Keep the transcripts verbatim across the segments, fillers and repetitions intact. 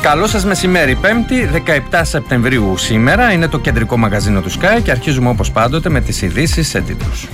Καλό σας μεσημέρι, Πέμπτη, δεκαεπτά Σεπτεμβρίου σήμερα. Είναι το κεντρικό μαγαζίνο του Sky και αρχίζουμε όπως πάντοτε με τις ειδήσεις σε τίτλους.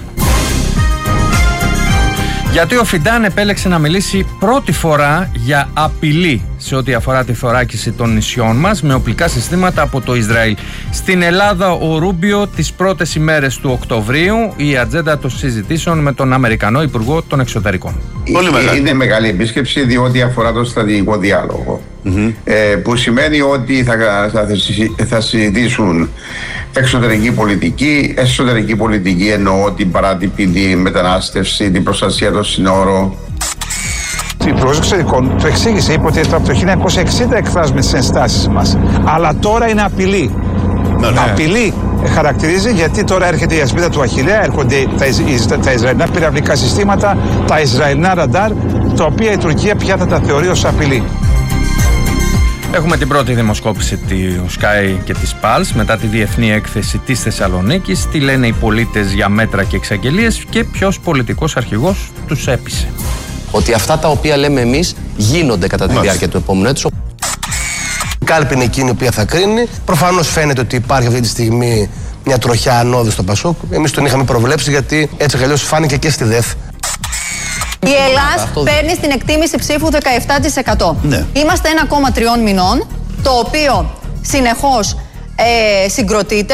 Γιατί ο Φιντάν επέλεξε να μιλήσει πρώτη φορά για απειλή σε ό,τι αφορά τη θωράκιση των νησιών μας με οπλικά συστήματα από το Ισραήλ. Στην Ελλάδα ο Ρούμπιο τις πρώτες ημέρες του Οκτωβρίου, η ατζέντα των συζητήσεων με τον Αμερικανό Υπουργό των Εξωτερικών. Πολύ μεγάλη. Είναι μεγάλη επίσκεψη διότι αφορά τον στρατηγικό διάλογο. Mm-hmm. Ε, που σημαίνει ότι θα, θα, θα συζητήσουν εξωτερική πολιτική, εσωτερική πολιτική, εννοώ την παράτυπη μετανάστευση, την προστασία των συνόρων. Ο Υπουργός Εξωτερικών το εξήγησε, είπε ότι από το χίλια εννιακόσια εξήντα εκφράζουμε τις ενστάσεις μας. Αλλά τώρα είναι απειλή. Ναι, ναι. Απειλή χαρακτηρίζει γιατί τώρα έρχεται η ασπίδα του Αχιλλέα, έρχονται τα, Ισ, τα Ισραηλινά πυραυλικά συστήματα, τα Ισραηλινά ραντάρ, τα οποία η Τουρκία πια θα τα θεωρεί ως απειλή. Έχουμε την πρώτη δημοσκόπηση του Sky και της Pulse μετά τη διεθνή έκθεση της Θεσσαλονίκης. Τι λένε οι πολίτες για μέτρα και εξαγγελίες και ποιος πολιτικός αρχηγός τους έπεισε. Ότι αυτά τα οποία λέμε εμείς γίνονται κατά τη διάρκεια του επόμενου έτους. Η κάλπη είναι εκείνη η οποία θα κρίνει. Προφανώς φαίνεται ότι υπάρχει αυτή τη στιγμή μια τροχιά ανώδου στο Πασόκ. Εμείς τον είχαμε προβλέψει γιατί έτσι κι αλλιώς φάνηκε και στη ΔΕΘ. Η Ελλάς αυτό... παίρνει στην εκτίμηση ψήφου δεκαεπτά τοις εκατό. Ναι. Είμαστε ένα κόμμα τριών μηνών, το οποίο συνεχώς ε, συγκροτείται.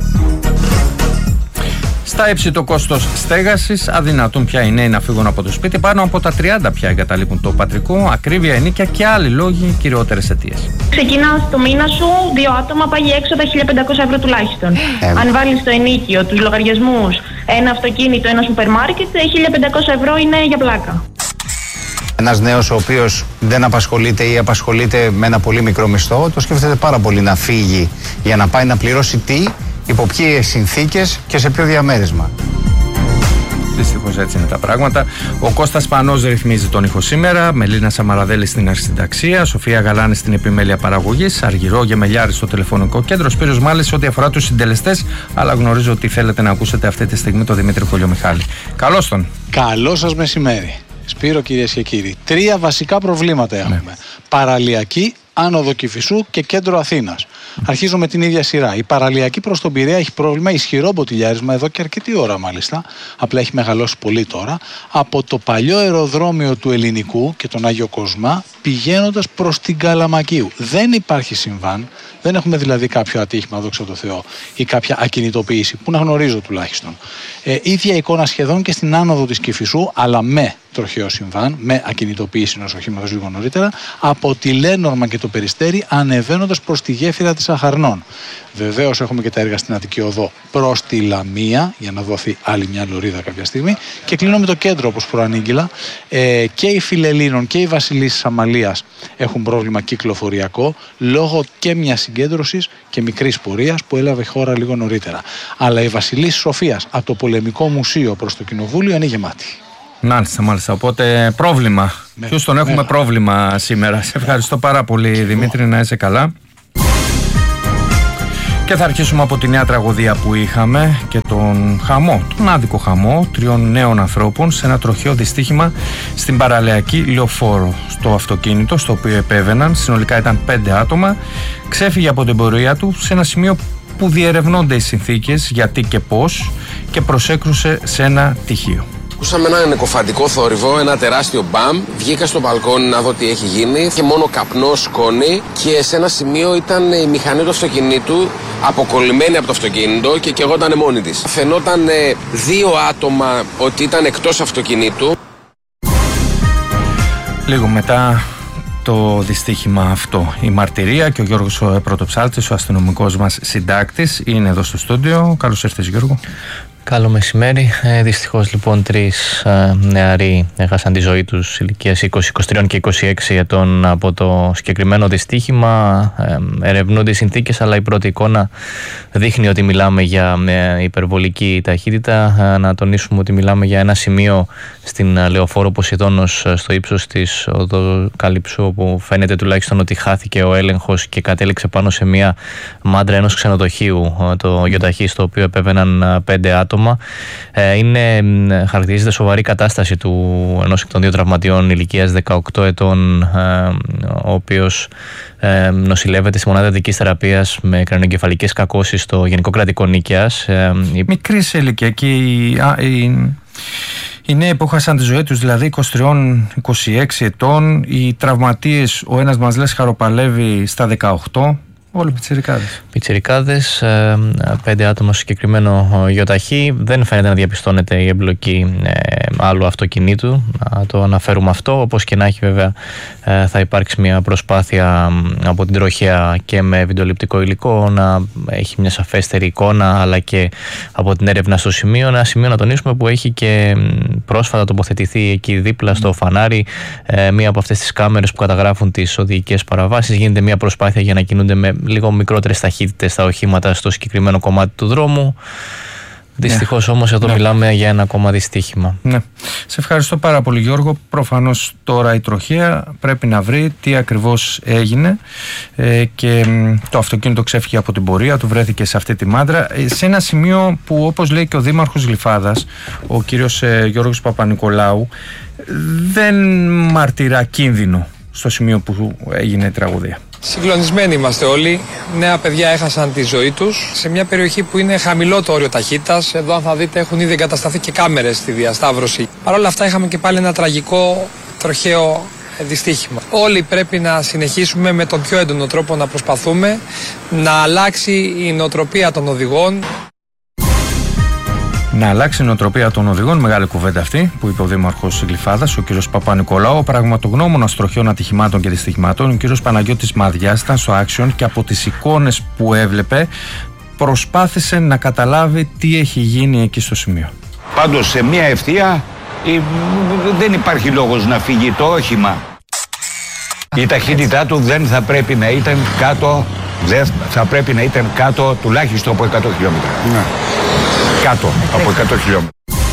Στα ύψη το κόστος στέγασης, αδυνατούν πια οι νέοι να φύγουν από το σπίτι. Πάνω από τα τριάντα πια εγκαταλείπουν το πατρικό, ακρίβεια ενοίκια και άλλοι λόγοι, κυριότερες αιτίες. Ξεκινάς το μήνα σου, δύο άτομα, πάγει έξοδα χίλια πεντακόσια ευρώ τουλάχιστον. Ε, Αν βάλεις το ενίκιο, τους λογαριασμούς, ένα αυτοκίνητο, ένα σούπερ μάρκετ, χίλια πεντακόσια ευρώ είναι για πλάκα. Ένας νέος ο οποίος δεν απασχολείται ή απασχολείται με ένα πολύ μικρό μισθό, το σκέφτεται πάρα πολύ να φύγει για να πάει να πληρώσει τι, υπό ποιες συνθήκες και σε ποιο διαμέρισμα. Δυστυχώς έτσι είναι τα πράγματα. Ο Κώστας Πανός ρυθμίζει τον ήχο σήμερα, Μελίνα Σαμαραδέλη στην αρχισυνταξία, Σοφία Γαλάνη στην επιμέλεια παραγωγής, Αργυρό Γεμελιάρη στο τηλεφωνικό κέντρο, Σπύρος Μάλης ό,τι αφορά τους συντελεστές. Αλλά γνωρίζω ότι θέλετε να ακούσετε αυτή τη στιγμή τον Δημήτρη Χολιομιχάλη. Καλώς τον. Καλό σας μεσημέρι. Σπύρο, κυρίες και κύριοι. Τρία βασικά προβλήματα έχουμε. Ναι. Παραλιακή, άνοδο Κηφισού και κέντρο Αθήνας. Mm. Αρχίζω με την ίδια σειρά. Η παραλιακή προς τον Πειραιά έχει πρόβλημα, ισχυρό μποτιλιάρισμα εδώ και αρκετή ώρα μάλιστα. Απλά έχει μεγαλώσει πολύ τώρα. Από το παλιό αεροδρόμιο του Ελληνικού και τον Άγιο Κοσμά πηγαίνοντας προς την Καλαμακίου. Δεν υπάρχει συμβάν. Δεν έχουμε δηλαδή κάποιο ατύχημα, δόξα τω Θεώ, ή κάποια ακινητοποίηση, που να γνωρίζω τουλάχιστον. Ε, ίδια εικόνα σχεδόν και στην άνοδο της Κηφισού, αλλά με τροχαίο συμβάν, με ακινητοποίηση ενός οχήματος λίγο νωρίτερα, από τη Λένορμα και το Περιστέρι, ανεβαίνοντας προς τη γέφυρα της Αχαρνών. Βεβαίως έχουμε και τα έργα στην Αττική Οδό προς τη Λαμία, για να δοθεί άλλη μια λωρίδα κάποια στιγμή. Και κλείνω με το κέντρο, όπως προανήγγειλα. Ε, και οι Φιλελλήνων και οι Βασιλίσσης Αμαλίας έχουν πρόβλημα κυκλοφοριακό, λόγω και μιας συγκέντρωσης και μικρής πορείας που έλαβε χώρα λίγο νωρίτερα. Αλλά η Βασιλίσσης Σοφίας από το Πολεμικό Μουσείο προς το Κοινοβούλιο είναι γεμάτη. Μάλιστα, μάλιστα. Οπότε πρόβλημα. Με, Ποιους τον έχουμε με. πρόβλημα σήμερα. Σε ευχαριστώ πάρα πολύ, Δημήτρη, να είσαι καλά. Και θα αρχίσουμε από τη νέα τραγωδία που είχαμε και τον χαμό, τον άδικο χαμό τριών νέων ανθρώπων σε ένα τροχαίο δυστύχημα στην παραλιακή Λεωφόρο. Στο αυτοκίνητο στο οποίο επέβαιναν, συνολικά ήταν πέντε άτομα, ξέφυγε από την πορεία του σε ένα σημείο που διερευνώνται οι συνθήκες γιατί και πώς και προσέκρουσε σε ένα τυχείο. Ακούσαμε ένα νεκοφαντικό θόρυβο, ένα τεράστιο μπαμ. Βγήκα στο μπαλκόνι να δω τι έχει γίνει. Είχε μόνο καπνό, σκόνη και σε ένα σημείο ήταν η μηχανή του αυτοκινήτου αποκολλημένη από το αυτοκίνητο και καιγόταν μόνη της. Φαινόταν δύο άτομα ότι ήταν εκτός αυτοκινήτου. Λίγο μετά το δυστύχημα αυτό, η μαρτυρία και ο Γιώργος Πρωτοψάλτης, ο αστυνομικός μας συντάκτης, είναι εδώ στο στούντιο. Καλώς ήρθες, Γιώργο. Καλό μεσημέρι. Ε, δυστυχώς λοιπόν τρεις ε, νεαροί έχασαν τη ζωή τους ηλικίας είκοσι, είκοσι τρία και είκοσι έξι ετών από το συγκεκριμένο δυστύχημα. Ε, ερευνούνται οι συνθήκες, αλλά η πρώτη εικόνα δείχνει ότι μιλάμε για ε, υπερβολική ταχύτητα. Ε, να τονίσουμε ότι μιλάμε για ένα σημείο στην Λεωφόρο Ποσειδώνος στο ύψος της οδοκάλυψου, όπου φαίνεται τουλάχιστον ότι χάθηκε ο έλεγχος και κατέληξε πάνω σε μια μάντρα ενός ξενοδοχείου, το Γιοταχή, στο οποίο επέβαιναν πέντε άτομα. άτομα. Είναι, χαρακτηρίζεται σοβαρή κατάσταση του ενός εκ των δύο τραυματιών ηλικίας δεκαοκτώ ετών, ο οποίος νοσηλεύεται στη μονάδα ειδικής θεραπείας με κρανιογκεφαλικές κακώσεις στο Γενικό Κρατικό Νίκαιας. Μικρή σε ηλικία και οι, οι, οι νέοι που έχασαν τη ζωή τους, δηλαδή είκοσι τρία είκοσι έξι ετών, οι τραυματίες, ο ένας μας λες χαροπαλεύει στα δεκαοκτώ. Όλοι πιτσιρικάδες. Πιτσιρικάδες, ε, πέντε άτομα στο συγκεκριμένο γιοταχή. Δεν φαίνεται να διαπιστώνεται η εμπλοκή ε, άλλου αυτοκινήτου. Να το αναφέρουμε αυτό. Όπως και να έχει, βέβαια, ε, θα υπάρξει μια προσπάθεια από την τροχέα και με βιντεοληπτικό υλικό να έχει μια σαφέστερη εικόνα, αλλά και από την έρευνα στο σημείο. Ένα σημείο, να τονίσουμε, που έχει και πρόσφατα τοποθετηθεί εκεί δίπλα στο φανάρι ε, μία από αυτές τις κάμερες που καταγράφουν τις οδηγικές παραβάσεις. Γίνεται μια προσπάθεια για να κινούνται με λίγο μικρότερες ταχύτητες στα οχήματα στο συγκεκριμένο κομμάτι του δρόμου. Δυστυχώς, ναι, όμως εδώ, ναι, μιλάμε για ένα ακόμα δυστύχημα. Ναι. Σε ευχαριστώ πάρα πολύ, Γιώργο. Προφανώς τώρα η τροχέα πρέπει να βρει τι ακριβώς έγινε ε, και το αυτοκίνητο ξέφυγε από την πορεία του, βρέθηκε σε αυτή τη μάντρα, ε, σε ένα σημείο που, όπως λέει και ο Δήμαρχος Γλυφάδας, ο κύριος ε, Γιώργος Παπα-Νικολάου, δεν μαρτυρά κίνδυνο στο σημείο που έγινε η τραγωδία. Συγκλονισμένοι είμαστε όλοι. Νέα παιδιά έχασαν τη ζωή τους σε μια περιοχή που είναι χαμηλό το όριο ταχύτητας. Εδώ, αν θα δείτε, έχουν ήδη εγκατασταθεί και κάμερες στη διασταύρωση. Παρ' όλα αυτά, είχαμε και πάλι ένα τραγικό τροχαίο δυστύχημα. Όλοι πρέπει να συνεχίσουμε με τον πιο έντονο τρόπο να προσπαθούμε να αλλάξει η νοοτροπία των οδηγών. Να αλλάξει η νοοτροπία των οδηγών, μεγάλη κουβέντα αυτή που είπε ο Δήμαρχος Γλυφάδας, ο κ. Παπα-Νικολάου. Ο πραγματογνώμονας τροχαίων ατυχημάτων και δυστυχημάτων, ο κ. Παναγιώτης Μαδιάς, ήταν στο Action και από τις εικόνες που έβλεπε προσπάθησε να καταλάβει τι έχει γίνει εκεί στο σημείο. Πάντως, σε μια ευθεία δεν υπάρχει λόγος να φύγει το όχημα. Η ταχύτητά του δεν θα πρέπει να ήταν κάτω, δεν θα πρέπει να ήταν κάτω τουλάχιστον από εκατό χιλιόμετρα. Ναι. Κάτω από εκατό χιλιόμετρα.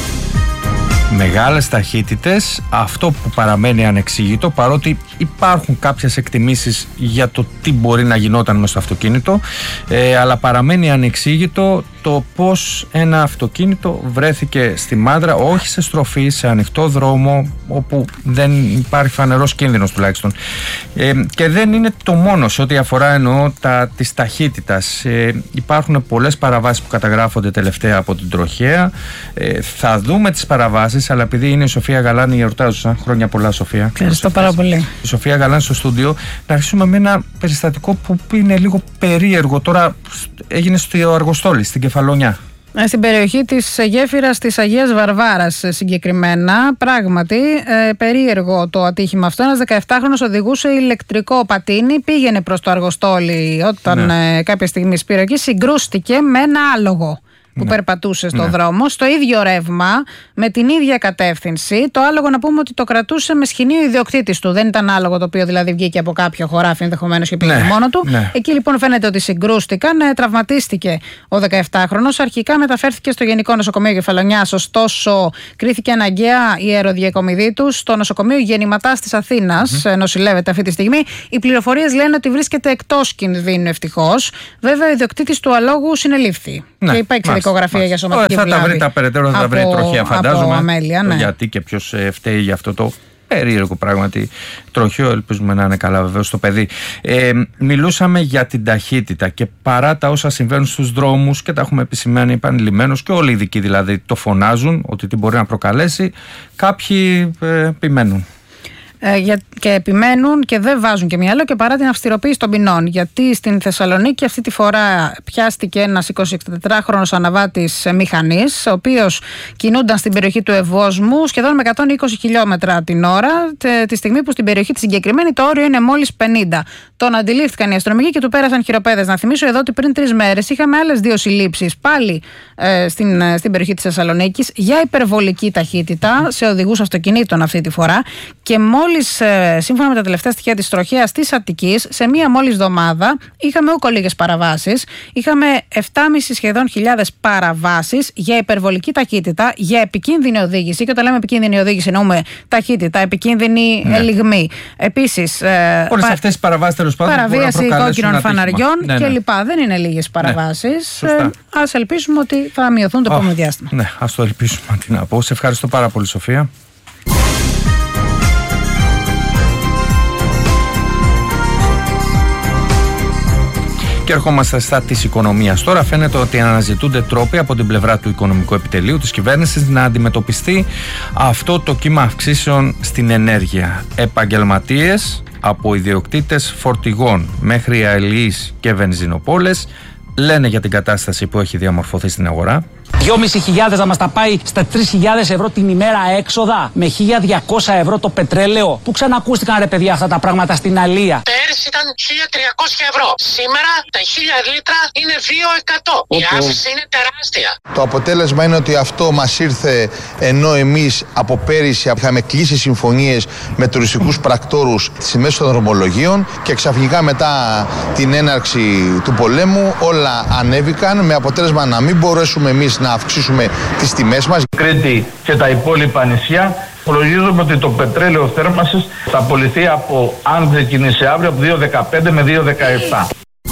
Μεγάλες ταχύτητες, αυτό που παραμένει ανεξήγητο, παρότι υπάρχουν κάποιες εκτιμήσεις για το τι μπορεί να γινόταν μες στο αυτοκίνητο, ε, αλλά παραμένει ανεξήγητο το πώς ένα αυτοκίνητο βρέθηκε στη μάντρα, όχι σε στροφή, σε ανοιχτό δρόμο, όπου δεν υπάρχει φανερός κίνδυνος τουλάχιστον. Ε, και δεν είναι το μόνο σε ό,τι αφορά, εννοώ, τα, της ταχύτητας. Ε, υπάρχουν πολλές παραβάσεις που καταγράφονται τελευταία από την τροχέα. Ε, θα δούμε τις παραβάσεις, αλλά επειδή είναι η Σοφία Γαλάνη, γιορτάζουσα. Χρόνια πολλά, Σοφία. Ευχαριστώ πάρα πολύ. Η Σοφία Γαλάνη στο στούντιο. Να αρχίσουμε με ένα περιστατικό που είναι λίγο περίεργο. Τώρα έγινε στο Αργοστόλι, στην Κεφαλονιά. Στην περιοχή της γέφυρας της Αγίας Βαρβάρας συγκεκριμένα. Πράγματι, ε, περίεργο το ατύχημα αυτό. Ένας δεκαεφτάχρονος οδηγούσε ηλεκτρικό πατίνι, πήγαινε προς το Αργοστόλι όταν ναι. ε, κάποια στιγμή σπήρε εκεί, συγκρούστηκε με ένα άλογο που ναι. περπατούσε στο ναι. δρόμο, στο ίδιο ρεύμα, με την ίδια κατεύθυνση. Το άλογο, να πούμε ότι το κρατούσε με σχοινή ο ιδιοκτήτης του. Δεν ήταν άλογο το οποίο δηλαδή βγήκε από κάποιο χωράφι ενδεχομένως και πήγε ναι. μόνο του. Ναι. Εκεί λοιπόν φαίνεται ότι συγκρούστηκαν, ε, τραυματίστηκε ο δεκαεφτάχρονος. Αρχικά μεταφέρθηκε στο Γενικό Νοσοκομείο Κεφαλονιάς, ωστόσο κρίθηκε αναγκαία η αεροδιακομιδή του στο νοσοκομείο Γεννηματάς της Αθήνας. Mm-hmm. Νοσηλεύεται αυτή τη στιγμή. Οι πληροφορίες λένε ότι βρίσκεται εκτός κινδύνου, ευτυχώς. Βέβαια, ο ιδιοκτήτης του αλόγου συνελήφθη. Ναι. Και υπήρξε δικογραφία για σωματική βλάβη. Θα τα βρει τα περαιτέρω, θα τα βρει η τροχέα, φαντάζομαι. Αμέλεια, ναι. Γιατί και ποιος φταίει για αυτό το περίεργο πράγματι τροχαίο. Ελπίζουμε να είναι καλά, βεβαίως, το παιδί. Ε, μιλούσαμε για την ταχύτητα και παρά τα όσα συμβαίνουν στους δρόμους και τα έχουμε επισημάνει επανειλημμένως και όλοι οι ειδικοί δηλαδή το φωνάζουν ότι τι μπορεί να προκαλέσει, κάποιοι ε, επιμένουν. Ε, και επιμένουν και δεν βάζουν και μυαλό και παρά την αυστηροποίηση των ποινών. Γιατί στην Θεσσαλονίκη αυτή τη φορά πιάστηκε ένας εικοσιτετράχρονος αναβάτης μηχανής, ο οποίος κινούνταν στην περιοχή του Ευόσμου σχεδόν με εκατόν είκοσι χιλιόμετρα την ώρα, τη στιγμή που στην περιοχή τη συγκεκριμένη το όριο είναι μόλις πενήντα. Τον αντιλήφθηκαν οι αστυνομικοί και του πέρασαν χειροπέδες. Να θυμίσω εδώ ότι πριν τρεις μέρες είχαμε άλλες δύο συλλήψεις πάλι ε, στην, στην περιοχή της Θεσσαλονίκης για υπερβολική ταχύτητα σε οδηγούς αυτοκινήτων αυτή τη φορά και μόλις μόλις, ε, σύμφωνα με τα τελευταία στοιχεία της τροχέας της Αττικής, σε μία μόλις εβδομάδα είχαμε ούκο λίγες παραβάσεις. Είχαμε επτά και μισό σχεδόν χιλιάδες παραβάσεις για υπερβολική ταχύτητα, για επικίνδυνη οδήγηση. Και όταν λέμε επικίνδυνη οδήγηση, εννοούμε ταχύτητα, επικίνδυνη ναι. ελιγμή. Επίσης, ε, όλες αυτές τις παραβάσεις, τέλος πάντων, παραβίαση κόκκινων φαναριών ναι, ναι. κλπ. Δεν είναι λίγες παραβάσεις. Ναι, ε, ας ελπίσουμε ότι θα μειωθούν το oh, επόμενο διάστημα. Ναι, ας το ελπίσουμε. Τι να πω. Σε ευχαριστώ πάρα πολύ, Σοφία. Και ερχόμαστε στα της οικονομίας. Τώρα φαίνεται ότι αναζητούνται τρόποι από την πλευρά του Οικονομικού Επιτελείου της κυβέρνησης να αντιμετωπιστεί αυτό το κύμα αυξήσεων στην ενέργεια. Επαγγελματίες, από ιδιοκτήτες φορτηγών μέχρι αλληλείς και βενζινοπόλες, λένε για την κατάσταση που έχει διαμορφωθεί στην αγορά. δυόμισι χιλιάδες να μας τα πάει στα τρεις χιλιάδες ευρώ την ημέρα έξοδα, με χίλια διακόσια ευρώ το πετρέλαιο. Πού ξανακούστηκαν ρε παιδιά αυτά τα πράγματα στην αλία? Πέρσι ήταν χίλια τριακόσια ευρώ. Σήμερα τα χίλια λίτρα είναι δύο εκατό. Η αύξηση είναι τεράστια. Το αποτέλεσμα είναι ότι αυτό μας ήρθε ενώ εμείς από πέρυσι είχαμε κλείσει συμφωνίες με τουριστικούς πρακτόρους στις τιμές των δρομολογίων και ξαφνικά μετά την έναρξη του πολέμου όλα ανέβηκαν με αποτέλεσμα να μην μπορέσουμε εμείς να αυξήσουμε τις τιμές μας. Κρήτη και τα υπόλοιπα νησιά, προλογίζουμε ότι το πετρέλαιο θέρμανσης θα απολυθεί από, αν ξεκινήσει αύριο, από δύο δεκαπέντε με δύο δεκαεπτά.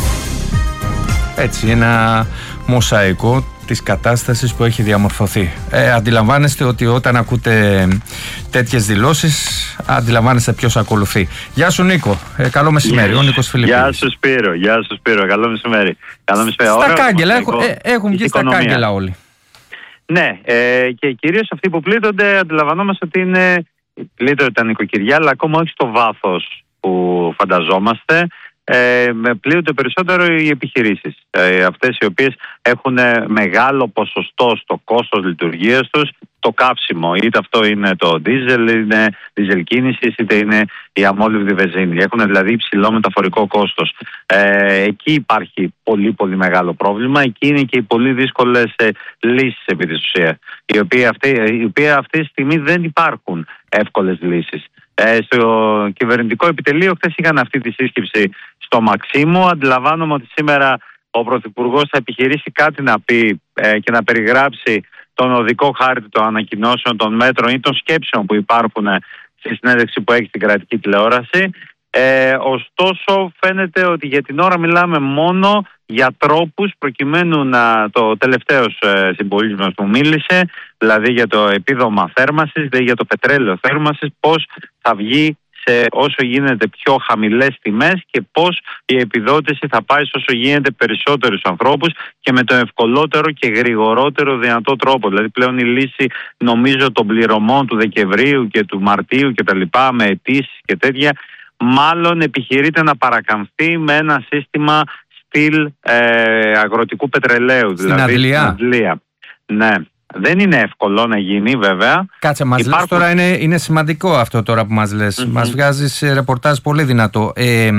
Έτσι, ένα μοσαϊκό της κατάστασης που έχει διαμορφωθεί. Ε, αντιλαμβάνεστε ότι όταν ακούτε τέτοιες δηλώσεις, αντιλαμβάνεστε ποιος ακολουθεί. Γεια σου Νίκο, ε, καλό μεσημέρι. Ο Νίκος Φιλιππίδης. Γεια σου Σπύρο, γεια σου Σπύρο, καλό μεσημέρι. Καλό μεσημέρι. Στα κάγκελα, έχουν, ε, έχουν βγει στα κάγκελα όλοι. Ναι, ε, και κυρίως αυτοί που πλήττονται αντιλαμβανόμαστε ότι είναι πλήττονται τα νοικοκυριά, αλλά ακόμα όχι στο βάθος που φανταζόμαστε. Ε, πλήττονται περισσότερο οι επιχειρήσεις, ε, αυτές οι οποίες έχουν μεγάλο ποσοστό στο κόστος λειτουργίας τους το καύσιμο, είτε αυτό είναι το ντίζελ, είναι ντίζελ κίνησης, είτε είναι η αμόλυβδη βενζίνη. Έχουν δηλαδή υψηλό μεταφορικό κόστος. Ε, εκεί υπάρχει πολύ πολύ μεγάλο πρόβλημα. Εκεί είναι και οι πολύ δύσκολες ε, λύσεις επί της ουσίας, οι οποίες αυτή, οι οποίες αυτή τη στιγμή δεν υπάρχουν εύκολες λύσεις. Ε, στο κυβερνητικό επιτελείο χθες είχαν αυτή τη σύσκεψη στο Μαξίμου. Αντιλαμβάνομαι ότι σήμερα ο Πρωθυπουργός θα επιχειρήσει κάτι να πει ε, και να περιγράψει τον οδικό χάρτη των ανακοινώσεων, των μέτρων ή των σκέψεων που υπάρχουν στη συνέντευξη που έχει στην κρατική τηλεόραση. Ε, ωστόσο φαίνεται ότι για την ώρα μιλάμε μόνο για τρόπους προκειμένου να, το τελευταίος ε, συμπολίτης μας που μίλησε, δηλαδή για το επίδομα θέρμανσης, δηλαδή για το πετρέλαιο θέρμανσης, πώς θα βγει σε όσο γίνεται πιο χαμηλές τιμές και πώς η επιδότηση θα πάει σε όσο γίνεται περισσότερους ανθρώπους και με τον ευκολότερο και γρηγορότερο δυνατό τρόπο. Δηλαδή πλέον η λύση νομίζω των πληρωμών του Δεκεμβρίου και του Μαρτίου και τα λοιπά με αιτήσεις και τέτοια μάλλον επιχειρείται να παρακαμφθεί με ένα σύστημα στυλ ε, αγροτικού πετρελαίου. Στην δηλαδή, Αντλία. Στην Αντλία. Ναι. Δεν είναι εύκολο να γίνει βέβαια. Κάτσε, μας Υπάρχουν... λες τώρα, είναι, είναι σημαντικό αυτό τώρα που μας λες. Mm-hmm. Μας βγάζεις ρεπορτάζ πολύ δυνατό. Ε,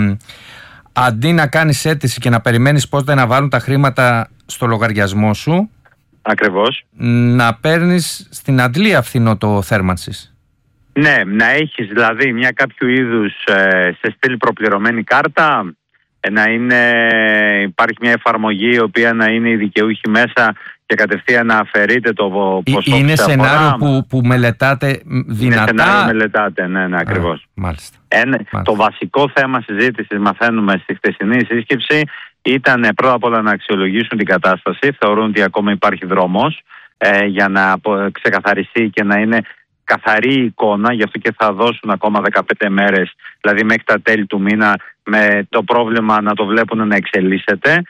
αντί να κάνεις αίτηση και να περιμένεις πότε να βάλουν τα χρήματα στο λογαριασμό σου, ακριβώς, να παίρνεις στην Αντλία φθηνό το θέρμανσης. Ναι, να έχεις δηλαδή μια κάποιο είδους ε, σε στυλ προπληρωμένη κάρτα, ε, να είναι, υπάρχει μια εφαρμογή η οποία να είναι η δικαιούχη μέσα και κατευθείαν να αφαιρείτε το ποσό. Είναι σενάριο που, που μελετάτε δυνατά. Είναι σενάριο μελετάτε, ναι, ναι, ακριβώς. Α, μάλιστα. Εν, μάλιστα. Το βασικό θέμα συζήτησης, μαθαίνουμε στη χθεσινή σύσκεψη, ήταν πρώτα απ' όλα να αξιολογήσουν την κατάσταση. Θεωρούν ότι ακόμα υπάρχει δρόμος ε, για να ξεκαθαριστεί και να είναι καθαρή εικόνα, γι' αυτό και θα δώσουν ακόμα δεκαπέντε μέρες, δηλαδή μέχρι τα τέλη του μήνα, με το πρόβλημα να το βλέπουν να εξελίσσεται.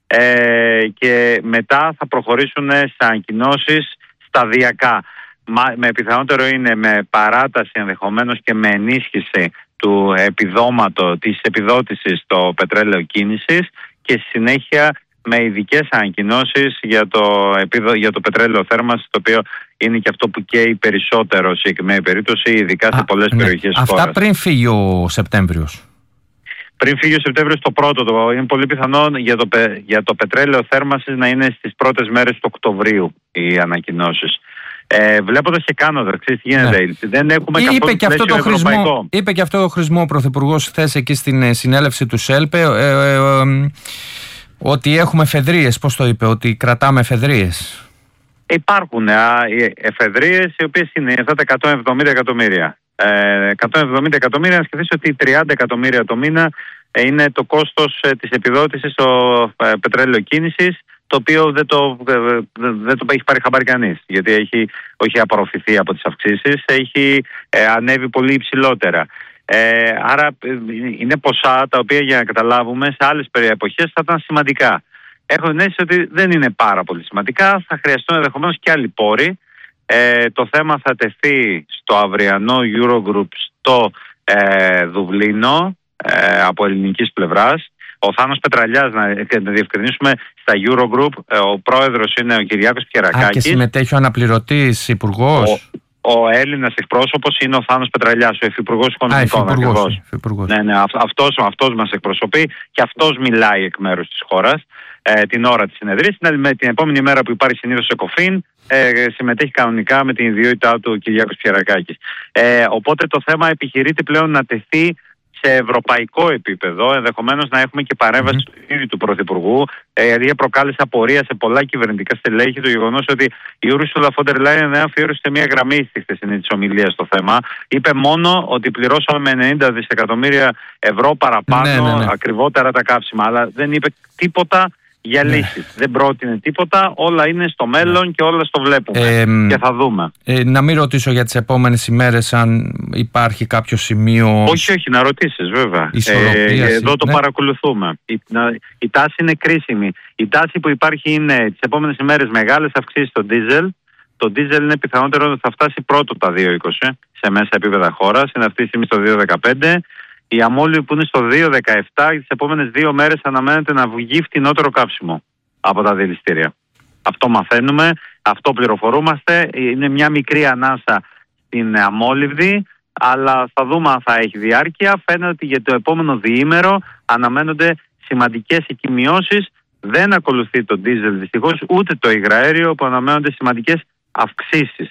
Ε, και μετά θα προχωρήσουν σε ανακοινώσεις σταδιακά. Μα, με πιθανότερο είναι με παράταση ενδεχομένως και με ενίσχυση του επιδόματο, της επιδότησης στο πετρέλαιο κίνησης και συνέχεια με ειδικές ανακοινώσεις για το, για το πετρέλαιο θέρμανσης, το οποίο είναι και αυτό που καίει περισσότερο σε συγκεκριμένη περίπτωση, ειδικά σε Α, πολλές ναι. περιοχές της χώρας. Αυτά πριν φύγει ο Σεπτέμβριος. Πριν φύγει ο Σεπτέμβριος το πρώτο, το, είναι πολύ πιθανό για το, για το πετρέλαιο θέρμανσης να είναι στις πρώτες μέρες του Οκτωβρίου οι ανακοινώσεις. Ε, Βλέποντας και κάνοντας, ξέρεις τι γίνεται, ναι. Δεν έχουμε είπε καθόλου και αυτό το ευρωπαϊκό. χρησμό, είπε και αυτό το χρησμό ο Πρωθυπουργός χθες εκεί στην συνέλευση του ΣΕΛΠΕ, ε, ε, ε, ε, ότι έχουμε εφεδρείες, πώς το είπε, ότι κρατάμε εφεδρείες. Υπάρχουν εφεδρείες οι οποίες είναι αυτά τα εκατόν εβδομήντα εκατομμύρια. Ε, εκατόν εβδομήντα εκατομμύρια, να σκεφτείς ότι τριάντα εκατομμύρια το μήνα είναι το κόστος ε, της επιδότησης στο ε, πετρέλαιο κίνησης, το οποίο δεν το, ε, δεν το έχει πάρει χαμπάρι κανείς, γιατί έχει όχι απορροφηθεί από τις αυξήσεις, έχει ε, ανέβει πολύ υψηλότερα. Ε, άρα ε, είναι ποσά τα οποία, για να καταλάβουμε, σε άλλες εποχές θα ήταν σημαντικά. Έχω την αίσθηση ότι δεν είναι πάρα πολύ σημαντικά, θα χρειαστούν ενδεχομένως και άλλοι πόροι. Ε, το θέμα θα τεθεί στο αυριανό Eurogroup στο ε, Δουβλίνο ε, από ελληνικής πλευράς. Ο Θάνος Πετραλιάς, να, να διευκρινίσουμε, στα Eurogroup ε, ο πρόεδρος είναι ο Κυριάκος Πιερακάκης. Α, και συμμετέχει ο αναπληρωτής υπουργός. Ο, ο Έλληνας εκπρόσωπος είναι ο Θάνος Πετραλιάς, ο υφυπουργός οικονομικών. Ναι, ναι, αυ, αυτός, αυτός μας εκπροσωπεί και αυτός μιλάει εκ μέρους της χώρας ε, την ώρα της συνεδρίας. Με την επόμενη μέρα που υπάρχει συνήθως ΕΚΟΦΗΝ, Ε, συμμετέχει κανονικά με την ιδιότητά του ο Κυριάκος Πιερακάκης. Ε, οπότε το θέμα επιχειρείται πλέον να τεθεί σε ευρωπαϊκό επίπεδο, ενδεχομένως να έχουμε και παρέμβαση mm-hmm. του ίδιου του Πρωθυπουργού, ε, γιατί προκάλεσε απορία σε πολλά κυβερνητικά στελέχη το γεγονός ότι η Ursula von der Leyen δεν αφιέρωσε μια γραμμή στη χθεσινή της ομιλία στο θέμα. Είπε μόνο ότι πληρώσαμε με ενενήντα δισεκατομμύρια ευρώ παραπάνω, ναι, ναι, ναι. ακριβότερα τα καύσιμα, αλλά δεν είπε τίποτα για ναι. λύσεις. Δεν πρότεινε τίποτα, όλα είναι στο μέλλον ναι. και όλα στο βλέπουμε ε, και θα δούμε. Ε, να μην ρωτήσω για τις επόμενες ημέρες αν υπάρχει κάποιο σημείο... Όχι, όχι, να ρωτήσεις βέβαια. Ε, εδώ το ναι. παρακολουθούμε. Η, να, η τάση είναι κρίσιμη. Η τάση που υπάρχει είναι τις επόμενες ημέρες μεγάλες αυξήσεις στο ντίζελ. Το ντίζελ είναι πιθανότερο ότι θα φτάσει πρώτο τα δύο είκοσι σε μέσα επίπεδα χώρας. Είναι αυτή τη στιγμή στο δύο δεκαπέντε. Η αμόλυβη που είναι στο δύο δεκαεπτά, τις επόμενες δύο μέρες αναμένεται να βγει φτηνότερο κάψιμο από τα δηληστήρια. Αυτό μαθαίνουμε, αυτό πληροφορούμαστε. Είναι μια μικρή ανάσα στην αμόλυβη, αλλά θα δούμε αν θα έχει διάρκεια. Φαίνεται ότι για το επόμενο διήμερο αναμένονται σημαντικές εκκημιώσεις. Δεν ακολουθεί το ντίζελ δυστυχώς, ούτε το υγραέριο, που αναμένονται σημαντικές αυξήσεις.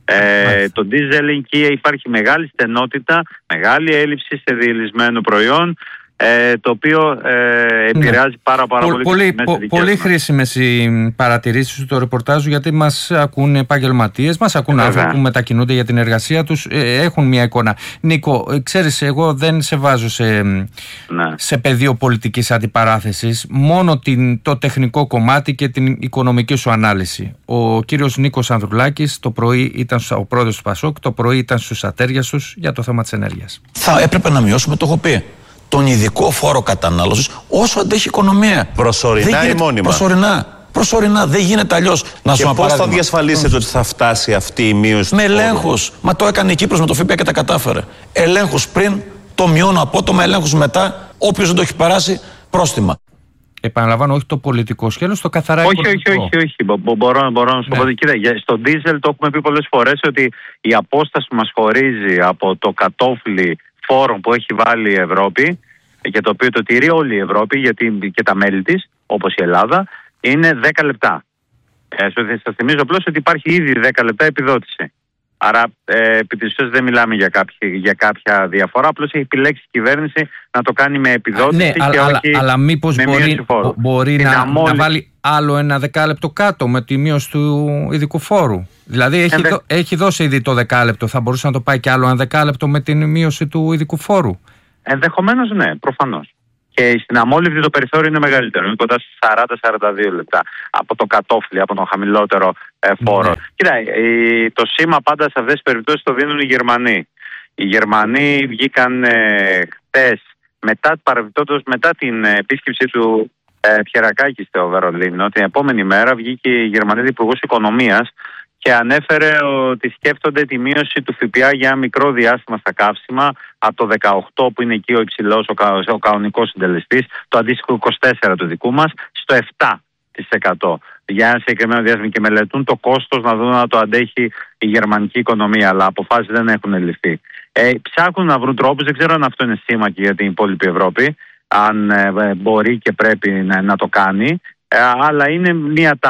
Ε, το ντίζελ εκεί υπάρχει μεγάλη στενότητα, μεγάλη έλλειψη σε διελυσμένο προϊόν, ε, το οποίο ε, επηρεάζει ναι. πάρα, πάρα Πο, πολύ. Πολύ, πο, πολύ χρήσιμες οι παρατηρήσεις του, το ρεπορτάζ, γιατί μας ακούν επαγγελματίες, μας ακούν Βέβαια. άνθρωποι που μετακινούνται για την εργασία τους, ε, έχουν μια εικόνα. Νίκο, ξέρεις, εγώ δεν σε βάζω σε, ναι. σε πεδίο πολιτικής αντιπαράθεσης, μόνο την, το τεχνικό κομμάτι και την οικονομική σου ανάλυση. Ο κύριος Νίκος Ανδρουλάκης το πρωί ήταν ο πρόεδρος του ΠΑΣΟΚ, το πρωί ήταν στους ατέρια τους για το θέμα της ενέργειας. Θα έπρεπε να μειώσουμε, το έχω πει, τον ειδικό φόρο κατανάλωσης όσο αντέχει η οικονομία. Προσωρινά ή μόνιμα? Προσωρινά. Προσωρινά. Δεν γίνεται αλλιώς. Να και πώς θα διασφαλίσετε ότι θα φτάσει αυτή η μείωση? Με ελέγχους. Μα το έκανε η Κύπρος με το ΦΠΑ και τα κατάφερε. Ελέγχους πριν, το μειώνω απότομα, ελέγχους μετά. Όποιος δεν το έχει περάσει, πρόστιμα. Επαναλαμβάνω, όχι το πολιτικό σκέλος, το καθαρά όχι, οικονομικό. Όχι, όχι, όχι. Μπο, μπορώ, μπορώ να σου πω. Ναι. Κοίτα, στο ντίζελ το έχουμε πει πολλές φορές ότι η απόσταση που μας χωρίζει από το κατόφλι φόρων που έχει βάλει η Ευρώπη και το οποίο το τηρεί όλη η Ευρώπη, γιατί και τα μέλη της, όπως η Ελλάδα, είναι δέκα λεπτά. Ε, σας θυμίζω απλώς ότι υπάρχει ήδη δέκα λεπτά επιδότηση. Άρα, ε, επί της ουσίας δεν μιλάμε για κάποια, για κάποια διαφορά. Απλώς έχει επιλέξει η κυβέρνηση να το κάνει με επιδότηση. Ναι, και αλλά, όχι αλλά μήπως με μπορεί, μπορεί να, αμόλυ... να βάλει άλλο ένα δεκάλεπτο κάτω με τη μείωση του ειδικού φόρου. Δηλαδή έχει, Ενδε... δω, έχει δώσει ήδη το δεκάλεπτο. Θα μπορούσε να το πάει και άλλο ένα δεκάλεπτο με την μείωση του ειδικού φόρου? Ενδεχομένως ναι, προφανώς. Και στην αμόλυβη το περιθώριο είναι μεγαλύτερο. Είναι κοντά στις σαράντα με σαράντα δύο λεπτά από το κατόφλι, από τον χαμηλότερο ε, φόρο. Ναι. Κοίτα, η, το σήμα πάντα σε αυτές τις περιπτώσεις το δίνουν οι Γερμανοί. Οι Γερμανοί βγήκαν ε, χτες, μετά, μετά την επίσκεψη του ε, Πιερακάκη στο Βερολίνο, την επόμενη μέρα βγήκε η Γερμανίδα Υπουργός Οικονομίας και ανέφερε ότι σκέφτονται τη μείωση του ΦΠΑ για ένα μικρό διάστημα στα καύσιμα από το δεκαοκτώ που είναι εκεί ο υψηλός, ο, κα, ο κανονικός συντελεστής, το αντίστοιχο είκοσι τέσσερα του δικού μας, στο επτά τοις εκατό για ένα συγκεκριμένο διάστημα, και μελετούν το κόστος να δουν να το αντέχει η γερμανική οικονομία, αλλά αποφάσεις δεν έχουν ληφθεί. Ε, ψάχνουν να βρουν τρόπους, δεν ξέρω αν αυτό είναι σήμα και για την υπόλοιπη Ευρώπη, αν ε, μπορεί και πρέπει να, να το κάνει, ε, αλλά είναι μία τάση.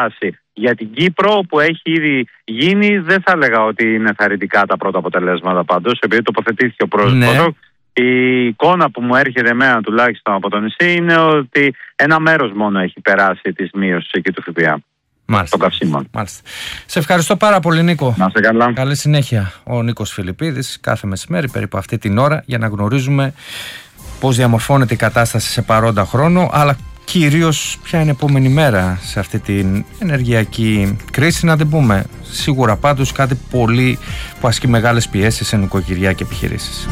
Για την Κύπρο που έχει ήδη γίνει, δεν θα έλεγα ότι είναι θαρρυντικά τα πρώτα αποτελέσματα πάντως, επειδή τοποθετήθηκε ο πρόεδρος. Ναι. Η εικόνα που μου έρχεται εμένα τουλάχιστον από το νησί είναι ότι ένα μέρος μόνο έχει περάσει της μείωσης εκεί του ΦΠΑ. Μάλιστα. Των καυσίμων. Μάλιστα. Σε ευχαριστώ πάρα πολύ, Νίκο. Να είστε καλά. Καλή συνέχεια. Ο Νίκος Φιλιππίδης, κάθε μεσημέρι περίπου αυτή την ώρα, για να γνωρίζουμε πώς διαμορφώνεται η κατάσταση σε παρόντα χρόνο, αλλά κυρίως ποια είναι η επόμενη μέρα σε αυτή την ενεργειακή κρίση, να την πούμε. Σίγουρα πάντως κάτι πολύ που ασκεί μεγάλες πιέσεις σε νοικοκυριά και επιχειρήσεις.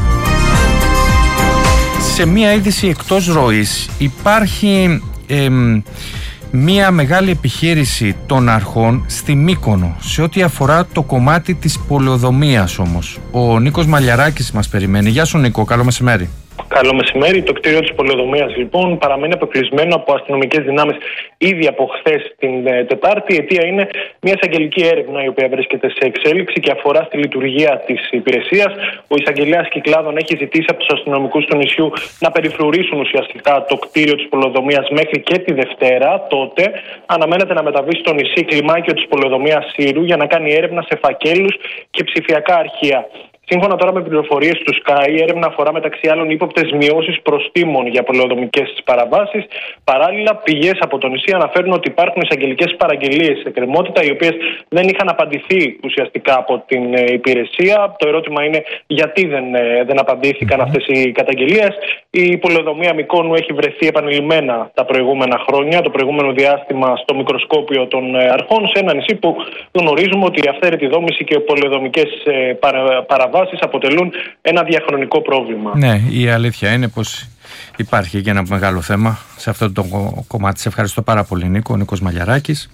Σε μία είδηση εκτός ροής υπάρχει εμ, μία μεγάλη επιχείρηση των αρχών στη Μύκονο σε ό,τι αφορά το κομμάτι της πολεοδομίας όμως. Ο Νίκος Μαλιαράκης μας περιμένει. Γεια σου, Νίκο, καλό μεσημέρι. Καλό μεσημέρι. Το κτίριο της πολεοδομίας λοιπόν παραμένει αποκλεισμένο από αστυνομικές δυνάμεις ήδη από χθες την ε, Τετάρτη. Η αιτία είναι μια εισαγγελική έρευνα η οποία βρίσκεται σε εξέλιξη και αφορά στη λειτουργία της υπηρεσίας. Ο εισαγγελέας Κυκλάδων έχει ζητήσει από τους αστυνομικούς του νησιού να περιφρουρήσουν ουσιαστικά το κτίριο της πολεοδομίας μέχρι και τη Δευτέρα. Τότε αναμένεται να μεταβεί στο νησί κλιμάκιο της πολεοδομίας Σύρου για να κάνει έρευνα σε φακέλους και ψηφιακά αρχεία. Σύμφωνα τώρα με πληροφορίες του Sky, η έρευνα αφορά μεταξύ άλλων ύποπτες μειώσεις προστίμων για πολεοδομικές παραβάσεις. Παράλληλα, πηγές από το νησί αναφέρουν ότι υπάρχουν εισαγγελικές παραγγελίες σε κρεμότητα, οι οποίες δεν είχαν απαντηθεί ουσιαστικά από την υπηρεσία. Το ερώτημα είναι γιατί δεν, δεν απαντήθηκαν αυτές οι καταγγελίες. Η πολεοδομία Μυκόνου έχει βρεθεί επανειλημμένα τα προηγούμενα χρόνια, το προηγούμενο διάστημα στο μικροσκόπιο των αρχών, σε ένα νησί που γνωρίζουμε ότι η αυθαίρετη δόμηση και πολεοδομικές παραβάσεις αποτελούν ένα διαχρονικό πρόβλημα. Ναι, η αλήθεια είναι πως υπάρχει και ένα μεγάλο θέμα σε αυτό το κομμάτι. Σε ευχαριστώ πάρα πολύ, Νίκο. Ο Νίκος Μαλιαράκης.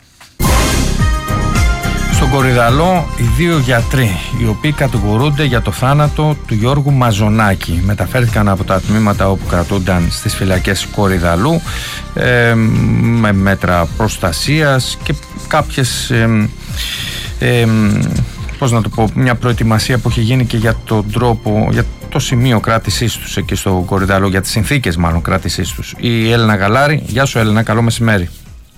Στον Κορυδαλό, οι δύο γιατροί οι οποίοι κατηγορούνται για το θάνατο του Γιώργου Μαζονάκη μεταφέρθηκαν από τα τμήματα όπου κρατούνταν στις φυλακές Κορυδαλού ε, με μέτρα προστασίας και κάποιες ε, ε, πώς να το πω, μια προετοιμασία που έχει γίνει και για τον τρόπο, για το σημείο κράτησής τους εκεί στο Κορυδαλό, για τις συνθήκες μάλλον κράτησής τους. Η Έλενα Γαλάρη. Γεια σου, Έλενα, καλό μεσημέρι.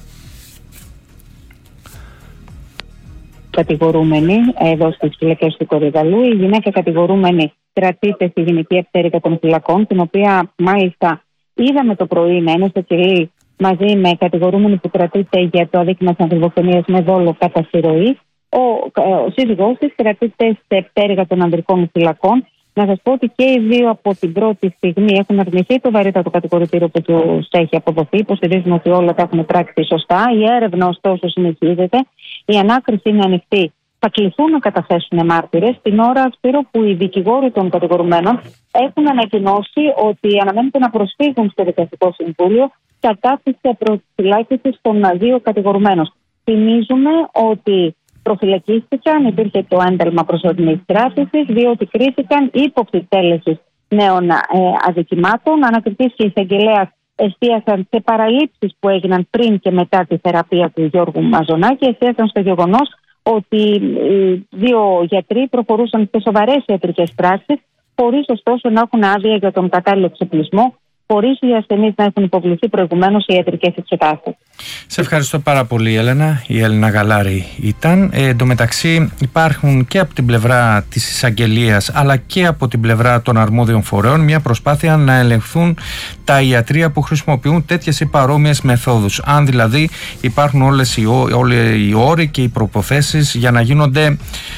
Κατηγορούμενη εδώ στις φυλακές του Κορυδαλού. Η γυναίκα κατηγορούμενη κρατείται στη Γενική Ευτέρητα των Φυλακών, την οποία μάλιστα είδαμε το πρωί να είναι στο κελί μαζί με κατηγορούμενη που κρατείται για το αδίκημα της ανθρωποκτονίας με δόλο κατά συρροή. Ο, ο σύζυγός της κρατείται σε πτέρυγα των ανδρικών φυλακών. Να σας πω ότι και οι δύο από την πρώτη στιγμή έχουν αρνηθεί το βαρύτατο κατηγορητήριο που τους έχει αποδοθεί. Υποστηρίζουν ότι όλα τα έχουν πράξει σωστά. Η έρευνα, ωστόσο, συνεχίζεται. Η ανάκριση είναι ανοιχτή. Θα κληθούν να καταθέσουν μάρτυρες την ώρα Σπύρο, που οι δικηγόροι των κατηγορουμένων έχουν ανακοινώσει ότι αναμένεται να προσφύγουν στο Δικαστικό Συμβούλιο κατά της προφυλάκησης των δύο κατηγορουμένων. Θυμίζουμε ότι προφυλακίστηκαν, υπήρχε το ένταλμα προσωρινής κράτησης, διότι κρίθηκαν ύποπτοι τέλεσης νέων ε, αδικημάτων. Ανακριτής και εισαγγελέας εστίασαν σε παραλήψεις που έγιναν πριν και μετά τη θεραπεία του Γιώργου Μαζονάκη. Εστίασαν στο γεγονός ότι οι δύο γιατροί προχωρούσαν σε σοβαρές ιατρικές πράξεις, χωρίς ωστόσο να έχουν άδεια για τον κατάλληλο εξοπλισμό, χωρίς οι ασθενείς να έχουν υποβληθεί προηγουμένως οι ιατρικές εξετάσεις. Σε ευχαριστώ πάρα πολύ, Έλενα. Η Έλενα Γαλάρη ήταν. Ε, εν τω μεταξύ υπάρχουν και από την πλευρά της εισαγγελίας αλλά και από την πλευρά των αρμόδιων φορέων μια προσπάθεια να ελεγχθούν τα ιατρεία που χρησιμοποιούν τέτοιες ή παρόμοιες μεθόδους. Αν δηλαδή υπάρχουν όλες οι, όλοι οι όροι και οι προποθέσεις για να γίνονται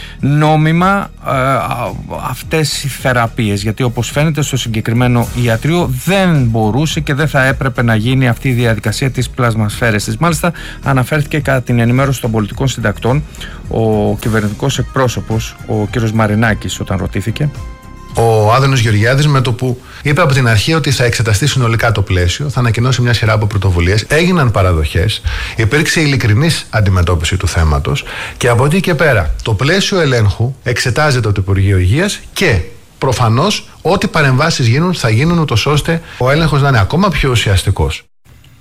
νόμιμα ε, αυτές οι θεραπείες, γιατί όπως φαίνεται στο συγκεκριμένο ιατρείο δεν μπορούσε και δεν θα έπρεπε να γίνει αυτή η διαδικασία της πλασμασφαίρεσης. Μάλιστα αναφέρθηκε κατά την ενημέρωση των πολιτικών συντακτών ο κυβερνητικός εκπρόσωπος, ο κ. Μαρινάκης, όταν ρωτήθηκε. Ο Άδωνος Γεωργιάδης, με το που είπε από την αρχή ότι θα εξεταστεί συνολικά το πλαίσιο, θα ανακοινώσει μια σειρά από πρωτοβουλίες. Έγιναν παραδοχές, υπήρξε ειλικρινής αντιμετώπιση του θέματος και από εκεί και πέρα το πλαίσιο ελέγχου εξετάζεται από το Υπουργείο Υγείας και προφανώς ό,τι παρεμβάσεις γίνουν θα γίνουν ούτως ώστε ο έλεγχος να είναι ακόμα πιο ουσιαστικός.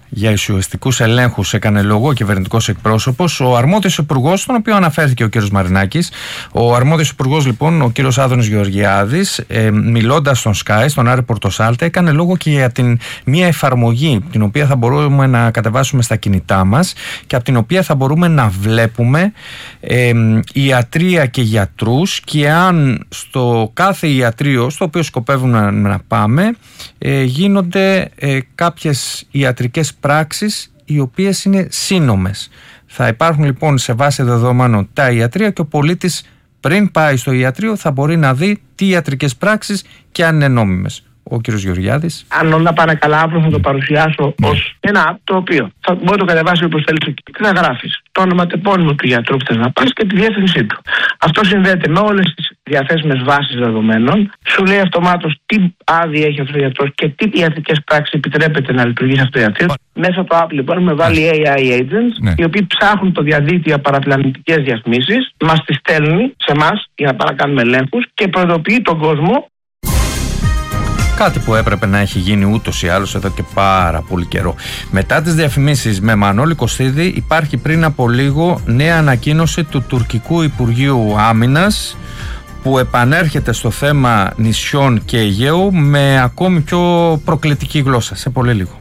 για ουσιαστικούς ελέγχους έκανε λόγο ο κυβερνητικός εκπρόσωπος, ο αρμόδιος υπουργός, στον οποίο αναφέρθηκε ο κύριος Μαρινάκης. Ο αρμόδιος υπουργός, λοιπόν, ο κύριος Άδωνης Γεωργιάδης, ε, μιλώντας στον Sky, στον Άρη Πορτοσάλτε, έκανε λόγο και για την μία εφαρμογή την οποία θα μπορούμε να κατεβάσουμε στα κινητά μας και από την οποία θα μπορούμε να βλέπουμε ε, ιατρία και γιατρούς, και αν στο κάθε ιατρείο στο οποίο σκοπεύουμε να, να πάμε ε, γίνονται ε, κάποιες ιατρικές πράξεις οι οποίες είναι σύνομες. Θα υπάρχουν λοιπόν σε βάση δεδομένων τα ιατρεία και ο πολίτης πριν πάει στο ιατρείο θα μπορεί να δει τι ιατρικές πράξεις και αν είναι νόμιμες. Ο κύριος Γεωργιάδης. Αν όλα πάνε καλά, αύριο θα το παρουσιάσω mm. ως ένα app το οποίο θα μπορεί να το κατεβάσει όπως θέλει. Τι θα γράφεις? Το όνομα τεπώνυμο του γιατρού που θες να πας και τη διεύθυνσή του. Αυτό συνδέεται με όλες τις διαθέσιμες βάσεις δεδομένων. Σου λέει αυτομάτως τι άδεια έχει αυτός ο γιατρός και τι ιατρικές πράξεις επιτρέπεται να λειτουργήσει αυτό το ιατρείο. Μέσα από το app λοιπόν με βάλει έι άι agents, ναι. οι οποίοι ψάχνουν το διαδίκτυο παραπλανητικές διαφημίσεις, μας τις στέλνει σε εμάς για να παρακάνουμε ελέγχους και προειδοποιεί τον κόσμο. Κάτι που έπρεπε να έχει γίνει ούτως ή άλλως εδώ και πάρα πολύ καιρό. Μετά τις διαφημίσεις με Μανώλη Κωστίδη, υπάρχει πριν από λίγο νέα ανακοίνωση του τουρκικού Υπουργείου Άμυνας, που επανέρχεται στο θέμα νησιών και Αιγαίου με ακόμη πιο προκλητική γλώσσα. Σε πολύ λίγο.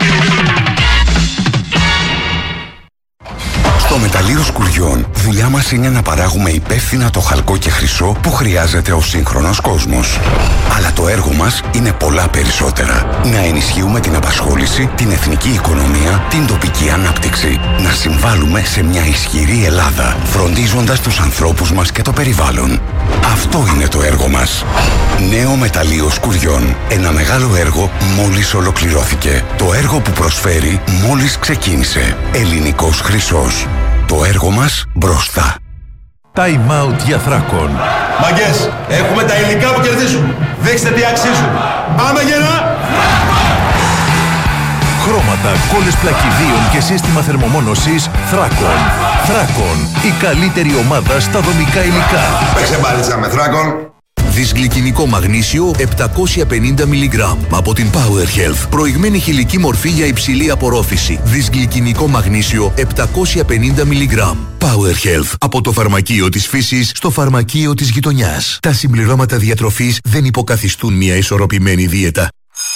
Στο μεταλλείο Σκουριών, δουλειά μας είναι να παράγουμε υπεύθυνα το χαλκό και χρυσό που χρειάζεται ο σύγχρονος κόσμος. Αλλά το έργο μας είναι πολλά περισσότερα. Να ενισχύουμε την απασχόληση, την εθνική οικονομία, την τοπική ανάπτυξη. Να συμβάλλουμε σε μια ισχυρή Ελλάδα, φροντίζοντας τους ανθρώπους μας και το περιβάλλον. Αυτό είναι το έργο μας. Νέο μεταλλείο Σκουριών. Ένα μεγάλο έργο μόλις ολοκληρώθηκε. Το έργο που προσφέρει μόλις ξεκίνησε. Ελληνικός χρυσός. Το έργο μας μπροστά. Time out για Θράκον. Μαγκές, έχουμε τα υλικά που κερδίζουν. Δείξτε τι αξίζουν. Πάμε γερά! Χρώματα, κόλλες πλακιδίων και σύστημα θερμομόνωσης Θράκον. Θράκον, η καλύτερη ομάδα στα δομικά υλικά. Παίξε μπάλιτσα με Θράκον. Δυσγλυκινικό μαγνήσιο επτακόσια πενήντα μιλιγκράμμ από την Power Health. Προηγμένη χηλική μορφή για υψηλή απορρόφηση. Δυσγλυκινικό μαγνήσιο επτακόσια πενήντα μιλιγκράμμ. Power Health. Από το φαρμακείο της φύσης στο φαρμακείο της γειτονιάς. Τα συμπληρώματα διατροφής δεν υποκαθιστούν μια ισορροπημένη δίαιτα.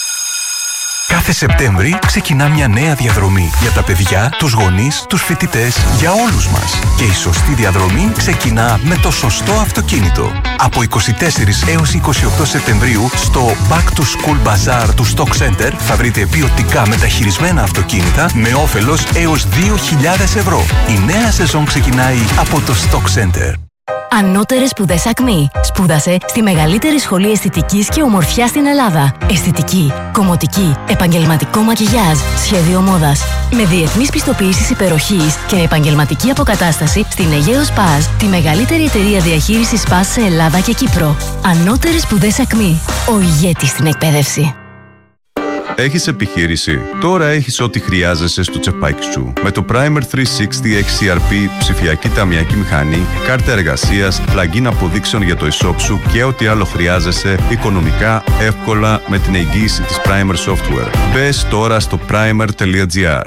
Κάθε Σεπτέμβρη ξεκινά μια νέα διαδρομή για τα παιδιά, τους γονείς, τους φοιτητές, για όλους μας. Και η σωστή διαδρομή ξεκινά με το σωστό αυτοκίνητο. Από είκοσι τέσσερις έως είκοσι οκτώ Σεπτεμβρίου στο Back to School Bazaar του Stock Center θα βρείτε ποιοτικά μεταχειρισμένα αυτοκίνητα με όφελος έως δύο χιλιάδες ευρώ. Η νέα σεζόν ξεκινάει από το Stock Center. Ανώτερες σπουδές Ακμή. Σπούδασε στη μεγαλύτερη σχολή αισθητικής και ομορφιάς στην Ελλάδα. Αισθητική, κομμωτική, επαγγελματικό μακιγιάζ, σχέδιο μόδας. Με διεθνείς πιστοποιήσεις υπεροχής και επαγγελματική αποκατάσταση στην Αιγαίο Σπάζ, τη μεγαλύτερη εταιρεία διαχείρισης Σπάζ σε Ελλάδα και Κύπρο. Ανώτερες σπουδές Ακμή. Ο ηγέτης στην εκπαίδευση. Έχεις επιχείρηση? Τώρα έχεις ό,τι χρειάζεσαι στο τσεπάκι σου. Με το Primer τριακόσια εξήντα εξ σι αρ πι, ψηφιακή ταμιακή μηχανή, κάρτα εργασίας, plugin αποδείξεων για το e-shop σου και ό,τι άλλο χρειάζεσαι οικονομικά, εύκολα με την εγγύηση της Primer Software. Μπες τώρα στο primer τελεία gr.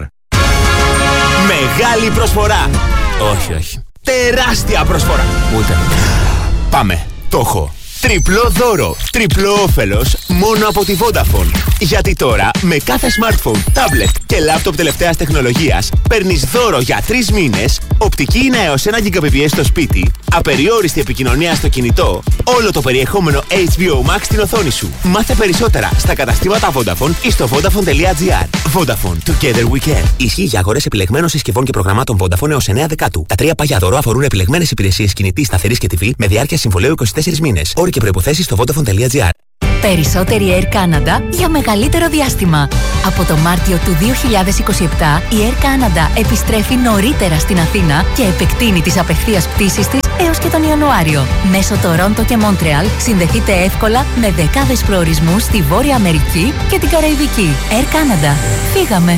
Μεγάλη προσφορά! Όχι, όχι. Τεράστια προσφορά! Ούτε. Πάμε. Το έχω. Τριπλό δώρο, τριπλό όφελος μόνο από τη Vodafone. Γιατί τώρα με κάθε smartphone, tablet και laptop τελευταίας τεχνολογίας παίρνεις δώρο για τρεις μήνες, οπτική είναι έως ένα γιγαμπιτ στο σπίτι, απεριόριστη επικοινωνία στο κινητό, όλο το περιεχόμενο έιτς μπι ο Max στην οθόνη σου. Μάθε περισσότερα στα καταστήματα Vodafone ή στο vodafone τελεία gr. Vodafone, together we can. Ισχύει για αγορές επιλεγμένων συσκευών και προγραμμάτων Vodafone έως εννέα Δεκάτου. Τα τρία παγιά δώρο αφορούν επιλεγμένες υπηρεσίες κινητής, σταθερής και τι βι με διάρκεια συμβολαίου είκοσι τέσσερις μήνες. Όροι και προϋποθέσεις στο vodafone τελεία gr. Περισσότερη Air Canada για μεγαλύτερο διάστημα. Από το Μάρτιο του δύο χιλιάδες είκοσι επτά, η Air Canada επιστρέφει νωρίτερα στην Αθήνα και επεκτείνει τις απευθείας πτήσεις της έως και τον Ιανουάριο. Μέσω Τορόντο και Μόντρεαλ συνδεθείτε εύκολα με δεκάδες προορισμούς στη Βόρεια Αμερική και την Καραϊβική. Air Canada. Φύγαμε!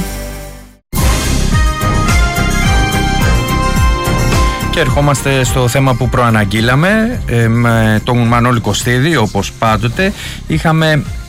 Και ερχόμαστε στο θέμα που προαναγγείλαμε ε, με τον Μανώλη Κωστίδη. Όπως πάντοτε είχαμε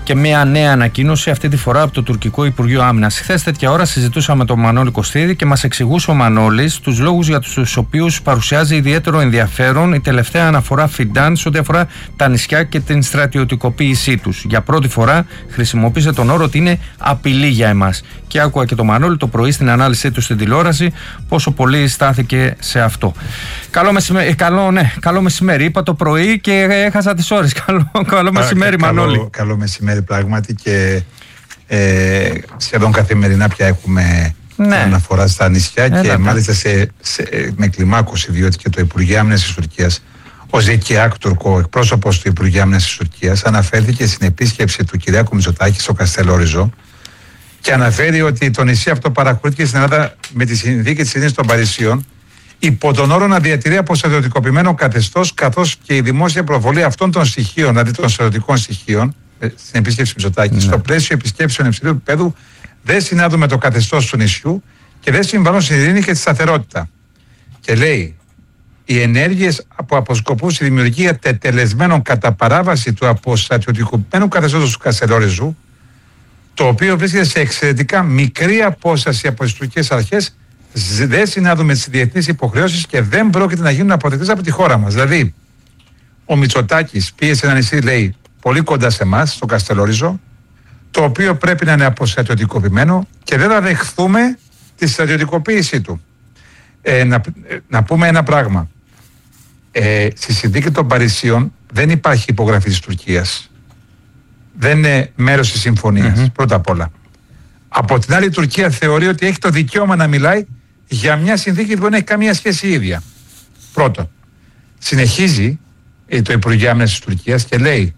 και μια νέα ανακοίνωση, αυτή τη φορά από το τουρκικό Υπουργείο Άμυνας. Χθες τέτοια ώρα συζητούσαμε με τον Μανώλη Κωστίδη και μας εξηγούσε ο Μανώλης τους λόγους για τους οποίους παρουσιάζει ιδιαίτερο ενδιαφέρον η τελευταία αναφορά Φιντάν σε ό,τι αφορά τα νησιά και την στρατιωτικοποίησή τους. Για πρώτη φορά χρησιμοποίησε τον όρο ότι είναι απειλή για εμάς. Και άκουγα και τον Μανώλη το πρωί στην ανάλυση του στην τηλεόραση πόσο πολύ στάθηκε σε αυτό. Καλό μεσημέρι, καλό, ναι, καλό μεσημέρι. Είπα το πρωί και έχασα τις ώρες. Καλό, καλό μεσημέρι, καλό, Μανώλη. Καλό μεσημέρι πράγματι και ε, σχεδόν καθημερινά πια έχουμε ναι. αναφορά στα νησιά. Έλα, και ναι. μάλιστα σε, σε, με κλιμάκωση, διότι και το Υπουργείο Άμυνας της Τουρκίας, ο Ζεκιάκ Τουρκό, εκπρόσωπος του Υπουργείου Άμυνας της Τουρκίας, αναφέρθηκε στην επίσκεψη του Κυριάκου Μητσοτάκη στο Καστελόριζο και αναφέρει ότι το νησί αυτό παραχωρήθηκε στην Ελλάδα με τη συνθήκη της Ειρήνης των Παρισίων υπό τον όρο να διατηρεί αποστρατιωτικοποιημένο καθεστώς, καθώς και η δημόσια προβολή αυτών των στοιχείων, δηλαδή των στρατιωτικών στοιχείων, στην επίσκεψη Μητσοτάκη, ναι. στο πλαίσιο επισκέψεων υψηλού επίπεδου, δεν συνάδουν με το καθεστώς του νησιού και δεν συμβάλλουν στην ειρήνη και τη σταθερότητα. Και λέει, οι ενέργειες που αποσκοπούν στη δημιουργία τετελεσμένων κατά παράβαση του αποστρατιωτικοποιημένου καθεστώτος του Καστελόριζου, το οποίο βρίσκεται σε εξαιρετικά μικρή απόσταση από τις τουρκικές αρχές, δεν συνάδουν με τις διεθνείς υποχρεώσεις και δεν πρόκειται να γίνουν αποδεκτές από τη χώρα μας. Δηλαδή, ο Μητσοτάκης πίεσε ένα νησί, λέει, πολύ κοντά σε εμάς, στο Καστελόριζο, το οποίο πρέπει να είναι αποστρατιωτικοποιημένο και δεν θα δεχθούμε τη στρατιωτικοποίησή του. Ε, να, να πούμε ένα πράγμα. Ε, στη συνθήκη των Παρισίων δεν υπάρχει υπογραφή της Τουρκίας. Δεν είναι μέρος της συμφωνίας, mm-hmm. πρώτα απ' όλα. Από την άλλη, η Τουρκία θεωρεί ότι έχει το δικαίωμα να μιλάει για μια συνθήκη που δεν έχει καμία σχέση ίδια. Πρώτον, συνεχίζει ε, το Υπουργείο Άμυνας της Τουρκίας και λέει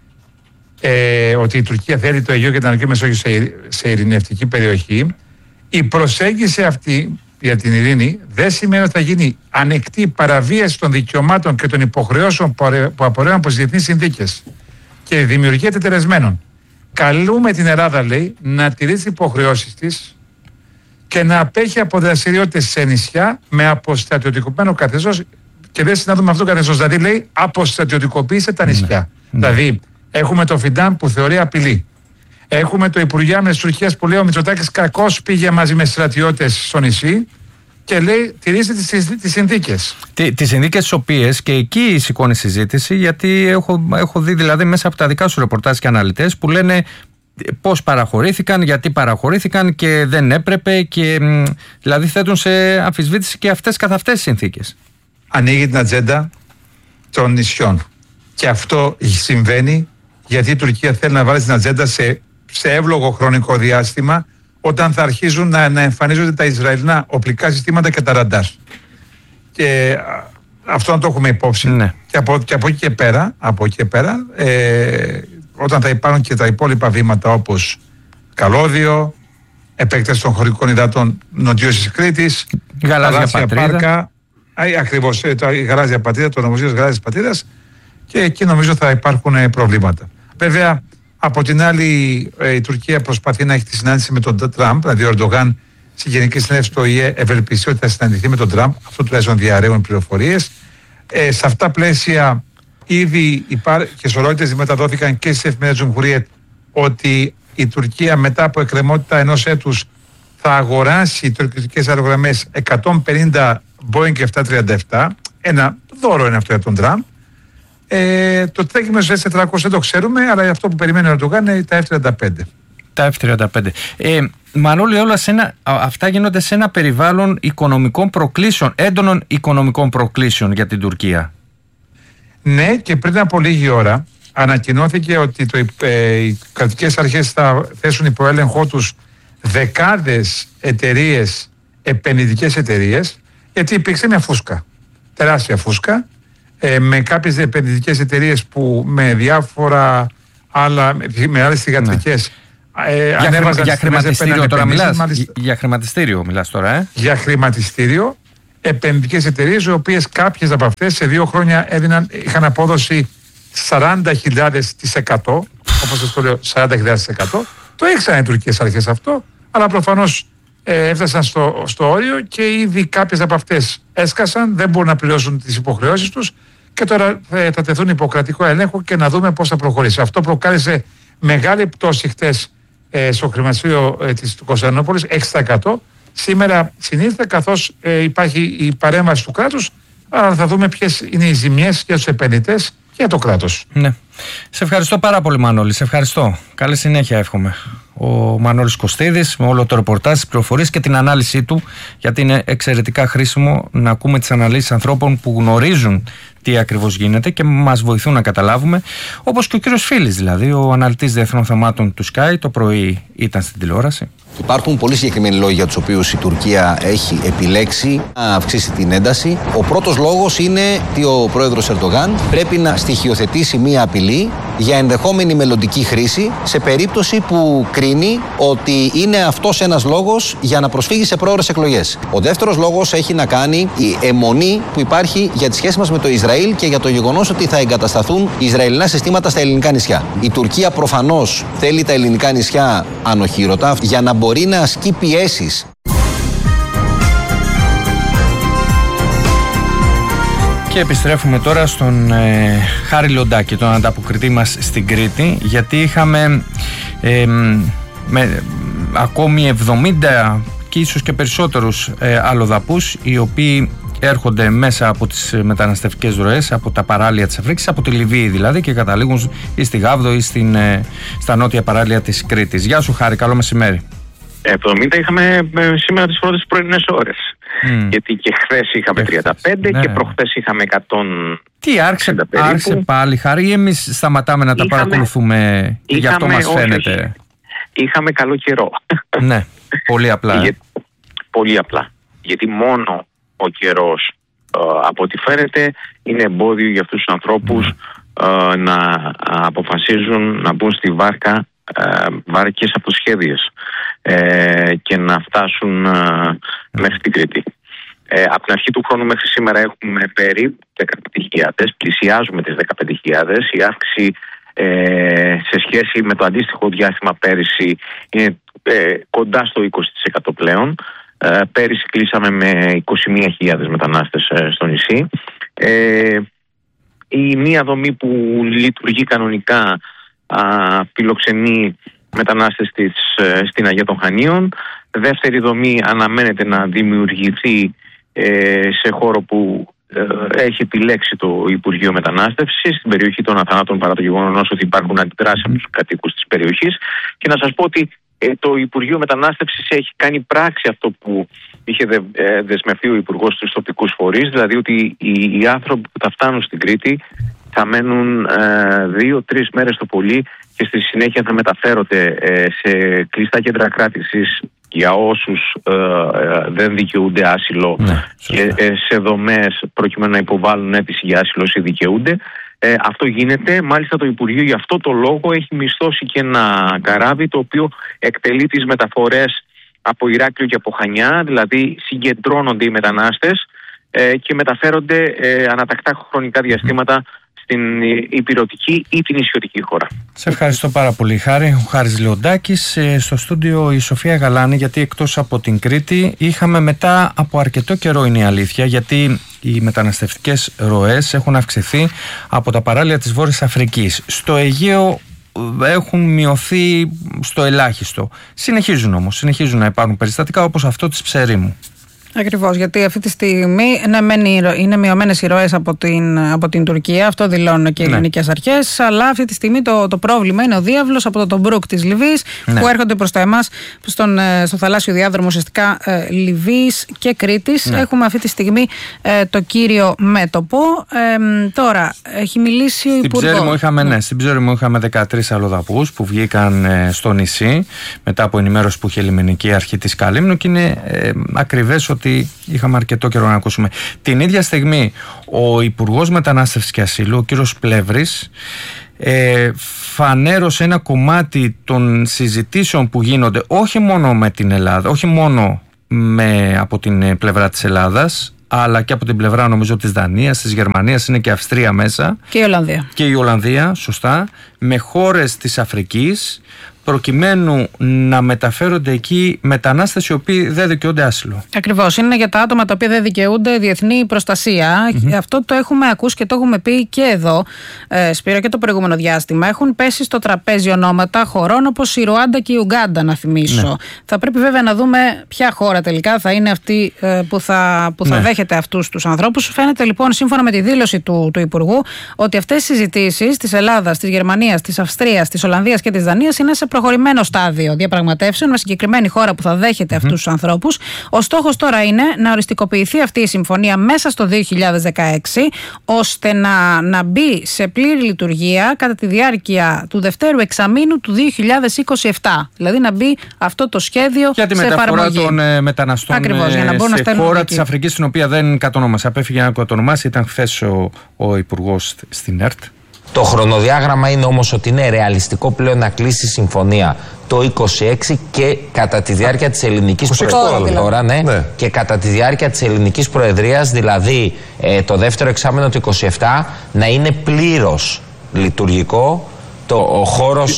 ε, ότι η Τουρκία θέλει το Αιγαίο και την Ανατολική Μεσόγειο σε, σε ειρηνευτική περιοχή. Η προσέγγιση αυτή για την ειρήνη δεν σημαίνει ότι θα γίνει ανεκτή παραβίαση των δικαιωμάτων και των υποχρεώσεων που απορρέουν από τις διεθνείς συνθήκες και η δημιουργία τετελεσμένων. Καλούμε την Ελλάδα, λέει, να τηρεί τις υποχρεώσεις της και να απέχει από δραστηριότητες σε νησιά με αποστρατιωτικοποιημένο καθεστώς και δεν συνάδουμε με αυτό το καθεστώς. Δηλαδή, λέει, αποστρατιωτικοποίησε τα νησιά. Mm. Δηλαδή, έχουμε το Φιντάν που θεωρεί απειλή. Έχουμε το Υπουργείο Άμυνας της Τουρκίας που λέει ο Μητσοτάκης κακώς πήγε μαζί με στρατιώτες στο νησί και λέει τηρήστε τις, τις συνθήκες. Τι, τις συνθήκες τις οποίες και εκεί σηκώνει συζήτηση, γιατί έχω, έχω δει δηλαδή μέσα από τα δικά σου ρεπορτάζ και αναλυτές που λένε πώς παραχωρήθηκαν, γιατί παραχωρήθηκαν και δεν έπρεπε και δηλαδή θέτουν σε αμφισβήτηση και αυτές καθ' αυτές τις συνθήκες. Ανοίγει την ατζέντα των νησιών και αυτό συμβαίνει γιατί η Τουρκία θέλει να βάλει στην ατζέντα σε, σε εύλογο χρονικό διάστημα όταν θα αρχίζουν να, να εμφανίζονται τα Ισραηλινά οπλικά συστήματα και τα ραντάρ. Και αυτό να το έχουμε υπόψη. Ναι. Και, από, και από εκεί και πέρα, από εκεί και πέρα ε, όταν θα υπάρχουν και τα υπόλοιπα βήματα όπως καλώδιο, επέκταση των χωρικών υδάτων νοτιώς της Κρήτης, γαλάζια πάρκα, ακριβώς, η γαλάζια πατρίδα, το νομοσχέδιο της γαλάζιας πατρίδας, και εκεί νομίζω θα υπάρχουν προβλήματα. Βέβαια, από την άλλη, η Τουρκία προσπαθεί να έχει τη συνάντηση με τον Τραμπ, δηλαδή ο Ερντογάν στη Γενική Συνέλευση του Ο Η Ε ευελπιστεί ότι θα συναντηθεί με τον Τραμπ, αυτό τουλάχιστον διαρρέουν πληροφορίες. Ε, σε αυτά πλαίσια, ήδη υπά... και σωρότητες μεταδόθηκαν και στις εφημερίδες Τζουμχουριέτ ότι η Τουρκία μετά από εκκρεμότητα ενός έτους θα αγοράσει τουρκικές αερογραμμές εκατόν πενήντα Boeing επτακόσια τριάντα επτά. Ένα δώρο είναι αυτό για τον Τραμπ. Ε, το τρέκιμο στις τετρακόσια δεν το ξέρουμε, αλλά αυτό που περιμένει ο Ερντογάν είναι τα εφ τριάντα πέντε. Τα εφ τριάντα πέντε. Ε, Μανώλη, όλα σε ένα, αυτά γίνονται σε ένα περιβάλλον οικονομικών προκλήσεων, έντονων οικονομικών προκλήσεων για την Τουρκία. Ναι, και πριν από λίγη ώρα ανακοινώθηκε ότι το, ε, οι κρατικές αρχές θα θέσουν υπό έλεγχό τους δεκάδες εταιρείες, επενδυτικές εταιρείες, γιατί υπήρξε μια φούσκα, τεράστια φούσκα, ε, με κάποιες επενδυτικές εταιρείες που με διάφορα άλλα, με άλλες θυγατρικές, ναι. ε, για, χρημα, για χρηματιστήριο τώρα μιλάς, μάλιστα, για χρηματιστήριο μιλάς τώρα, ε? Για χρηματιστήριο, επενδυτικές εταιρείες, οι οποίες κάποιες από αυτές σε δύο χρόνια έδιναν, είχαν απόδοση σαράντα χιλιάδες τοις εκατό, όπως σας το λέω, σαράντα χιλιάδες τοις εκατό. Το ήξεραν οι τουρκικές αρχές αυτό, αλλά προφανώς ε, έφτασαν στο, στο όριο και ήδη κάποιες από αυτές έσκασαν, δεν μπορούν να πληρώσουν τις υποχρεώσεις τους και τώρα ε, θα τεθούν υποκρατικό έλεγχο και να δούμε πώς θα προχωρήσει. Αυτό προκάλεσε μεγάλη πτώση χτες ε, στο χρηματιστήριο ε, της Κωνσταντινούπολης, έξι τοις εκατό. Σήμερα συνήλθε, καθώς ε, υπάρχει η παρέμβαση του κράτους, αλλά θα δούμε ποιες είναι οι ζημιές για τους επενδυτές και για το κράτος. Ναι. Σε ευχαριστώ πάρα πολύ, Μανώλη. Σε ευχαριστώ. Καλή συνέχεια εύχομαι. Ο Μανώλης Κωστίδης με όλο το ρεπορτάζ, τις πληροφορίες και την ανάλυση του, γιατί είναι εξαιρετικά χρήσιμο να ακούμε τις αναλύσεις ανθρώπων που γνωρίζουν τι ακριβώς γίνεται και μας βοηθούν να καταλάβουμε, όπως και ο κύριος Φίλης, δηλαδή ο αναλυτής διεθνών θεμάτων του Sky, το πρωί ήταν στην τηλεόραση. Υπάρχουν πολύ συγκεκριμένοι λόγοι για τους οποίους η Τουρκία έχει επιλέξει να αυξήσει την ένταση. Ο πρώτος λόγος είναι ότι ο πρόεδρος Ερντογάν πρέπει να στοιχειοθετήσει μία απειλή για ενδεχόμενη μελλοντική χρήση σε περίπτωση που κρίνει ότι είναι αυτός ένας λόγος για να προσφύγει σε πρόωρες εκλογές. Ο δεύτερος λόγος έχει να κάνει η αιμονή που υπάρχει για τη σχέση μας με το Ισραήλ και για το γεγονός ότι θα εγκατασταθούν Ισραηλινά συστήματα στα ελληνικά νησιά. Η Τουρκία προφανώς θέλει τα ελληνικά νησιά ανοχήρωτα για να μπορεί να ασκεί πιέσεις. Και επιστρέφουμε τώρα στον ε, Χάρη Λοντάκη, τον ανταποκριτή μας στην Κρήτη, γιατί είχαμε ε, με, ακόμη εβδομήντα και ίσως και περισσότερους ε, αλλοδαπούς, οι οποίοι έρχονται μέσα από τις μεταναστευτικές ροές, από τα παράλια της Αφρικής, από τη Λιβύη δηλαδή, και καταλήγουν ή στη Γάβδο ή στην, ε, στα νότια παράλια της Κρήτης. Γεια σου Χάρη, καλό μεσημέρι. εβδομήντα είχαμε σήμερα τις πρώτες πρωινές ώρες. Mm. Γιατί και χθες είχαμε τριάντα πέντε ναι. και προχθές είχαμε εκατό. Τι άρχισε, άρχισε πάλι Χάρη, ή εμείς σταματάμε να τα είχαμε, παρακολουθούμε και γι' αυτό μας φαίνεται? Όχι, είχαμε καλό καιρό. Ναι, πολύ απλά. Για, πολύ απλά. Γιατί μόνο ο καιρός, ε, από ό,τι φαίνεται, είναι εμπόδιο για αυτούς τους ανθρώπους mm. ε, να αποφασίζουν να μπουν στη βάρκα, ε, βάρκες αυτοσχέδιες ε, και να φτάσουν ε, μέχρι την Κρήτη. Ε, από την αρχή του χρόνου μέχρι σήμερα έχουμε περίπου δεκαπέντε χιλιάδες, πλησιάζουμε τις δεκαπέντε χιλιάδες. Η αύξηση ε, σε σχέση με το αντίστοιχο διάστημα πέρυσι είναι ε, κοντά στο είκοσι τοις εκατό πλέον. Ε, πέρυσι κλείσαμε με είκοσι μία χιλιάδες μετανάστες ε, στο νησί. Ε, η μία δομή που λειτουργεί κανονικά α, φιλοξενεί μετανάστες της, ε, στην Αγία των Χανίων. Δεύτερη δομή αναμένεται να δημιουργηθεί ε, σε χώρο που ε, έχει επιλέξει το Υπουργείο Μετανάστευσης, στην περιοχή των Αθανάτων, παρά το γεγονός ότι υπάρχουν αντιδράσεις από τους κατοίκους της περιοχής. Και να σας πω ότι ε, το Υπουργείο Μετανάστευσης έχει κάνει πράξη αυτό που είχε δε, ε, δεσμευτεί ο Υπουργός στους τοπικούς φορείς, δηλαδή ότι οι, οι άνθρωποι που θα φτάνουν στην Κρήτη θα μένουν ε, δύο-τρεις μέρες το πολύ και στη συνέχεια θα μεταφέρονται ε, σε κλειστά κέντρα κράτησης για όσους ε, ε, δεν δικαιούνται άσυλο, ναι, και ε, σε δομές προκειμένου να υποβάλουν αίτηση για άσυλο όσοι δικαιούνται. Ε, αυτό γίνεται. Μάλιστα το Υπουργείο γι' αυτό το λόγο έχει μισθώσει και ένα καράβι το οποίο εκτελεί τις μεταφορές από Ηράκλειο και από Χανιά, δηλαδή συγκεντρώνονται οι μετανάστες ε, και μεταφέρονται ε, ανατακτά χρονικά διαστήματα στην υπηρετική ή την νησιωτική χώρα. Σε ευχαριστώ πάρα πολύ Χάρη. Ο Χάρης Λεοντάκης, στο στούντιο η Σοφία Γαλάνη, γιατί εκτός από την Κρήτη είχαμε μετά από αρκετό καιρό, είναι η αλήθεια, γιατί οι μεταναστευτικές ροές έχουν αυξηθεί από τα παράλια της Βόρειας Αφρικής. Στο Αιγαίο έχουν μειωθεί στο ελάχιστο. Συνεχίζουν όμως, συνεχίζουν να υπάρχουν περιστατικά όπως αυτό της Ψερίμου. Ακριβώς, γιατί αυτή τη στιγμή ναι, είναι μειωμένες οι ροές από την, από την Τουρκία, αυτό δηλώνουν και οι ελληνικές, ναι, αρχές, αλλά αυτή τη στιγμή το, το πρόβλημα είναι ο διάβλος από το Τομπρούκ της Λιβύης, ναι, που έρχονται προς τα εμάς στον, στο θαλάσσιο διάδρομο ουσιαστικά ε, Λιβύης και Κρήτης. Ναι. Έχουμε αυτή τη στιγμή ε, το κύριο μέτωπο. Ε, τώρα, έχει μιλήσει ο Υπουργός. Στην Ψέριμο είχαμε, ναι, στην Ψέριμο είχαμε δεκατρείς αλλοδαπούς που βγήκαν ε, στο νησί μετά από ενημέρωση που είχε η λιμενική αρχή της Καλύμνου, και είναι ε, ακριβές ότι είχαμε αρκετό καιρό να ακούσουμε. Την ίδια στιγμή ο Υπουργός Μετανάστευσης και Ασύλου, ο κύριος Πλεύρης, ε, φανέρωσε ένα κομμάτι των συζητήσεων που γίνονται όχι μόνο με την Ελλάδα, όχι μόνο με, από την πλευρά της Ελλάδας, αλλά και από την πλευρά νομίζω της Δανίας, της Γερμανίας, είναι και Αυστρία μέσα. Και η Ολλανδία. Και η Ολλανδία, σωστά, με χώρες της Αφρικής, προκειμένου να μεταφέρονται εκεί μετανάστες οι οποίοι δεν δικαιούνται άσυλο. Ακριβώς. Είναι για τα άτομα τα οποία δεν δικαιούνται διεθνή προστασία. Mm-hmm. Αυτό το έχουμε ακούσει και το έχουμε πει και εδώ, ε, Σπύρο, και το προηγούμενο διάστημα. Έχουν πέσει στο τραπέζι ονόματα χωρών όπως η Ρουάντα και η Ουγκάντα, να θυμίσω. Ναι. Θα πρέπει βέβαια να δούμε ποια χώρα τελικά θα είναι αυτή ε, που θα, που θα ναι. δέχεται αυτούς τους ανθρώπους. Φαίνεται λοιπόν, σύμφωνα με τη δήλωση του, του Υπουργού, ότι αυτές οι συζητήσεις της Ελλάδας, της Γερμανίας, της Αυστρίας, της Ολλανδίας και της Δανίας είναι σε προχωρημένο στάδιο διαπραγματεύσεων με συγκεκριμένη χώρα που θα δέχεται mm-hmm. αυτούς τους ανθρώπους. Ο στόχος τώρα είναι να οριστικοποιηθεί αυτή η συμφωνία μέσα στο δύο χιλιάδες δεκαέξι, ώστε να, να μπει σε πλήρη λειτουργία κατά τη διάρκεια του δευτέρου εξαμήνου του δύο χιλιάδες είκοσι επτά. Δηλαδή να μπει αυτό το σχέδιο για τη σε μεταφορά εφαρμογή των ε, μεταναστών. Ακριβώς, για να μπορούν σε να χώρα εκεί. της Αφρικής, την οποία δεν κατονόμασε. Απέφυγε να κατονομάσει, ήταν χθες ο, ο Υπουργός στην ΕΡΤ. Το χρονοδιάγραμμα είναι όμως ότι είναι ρεαλιστικό πλέον να κλείσει η συμφωνία το είκοσι έξι και κατά τη διάρκεια της ελληνικής προεδρίας, τώρα, ναι, ναι. και κατά τη διάρκεια της ελληνικής προεδρίας, δηλαδή ε, το δεύτερο εξάμηνο του είκοσι επτά, να είναι πλήρως λειτουργικό το, ο χώρος.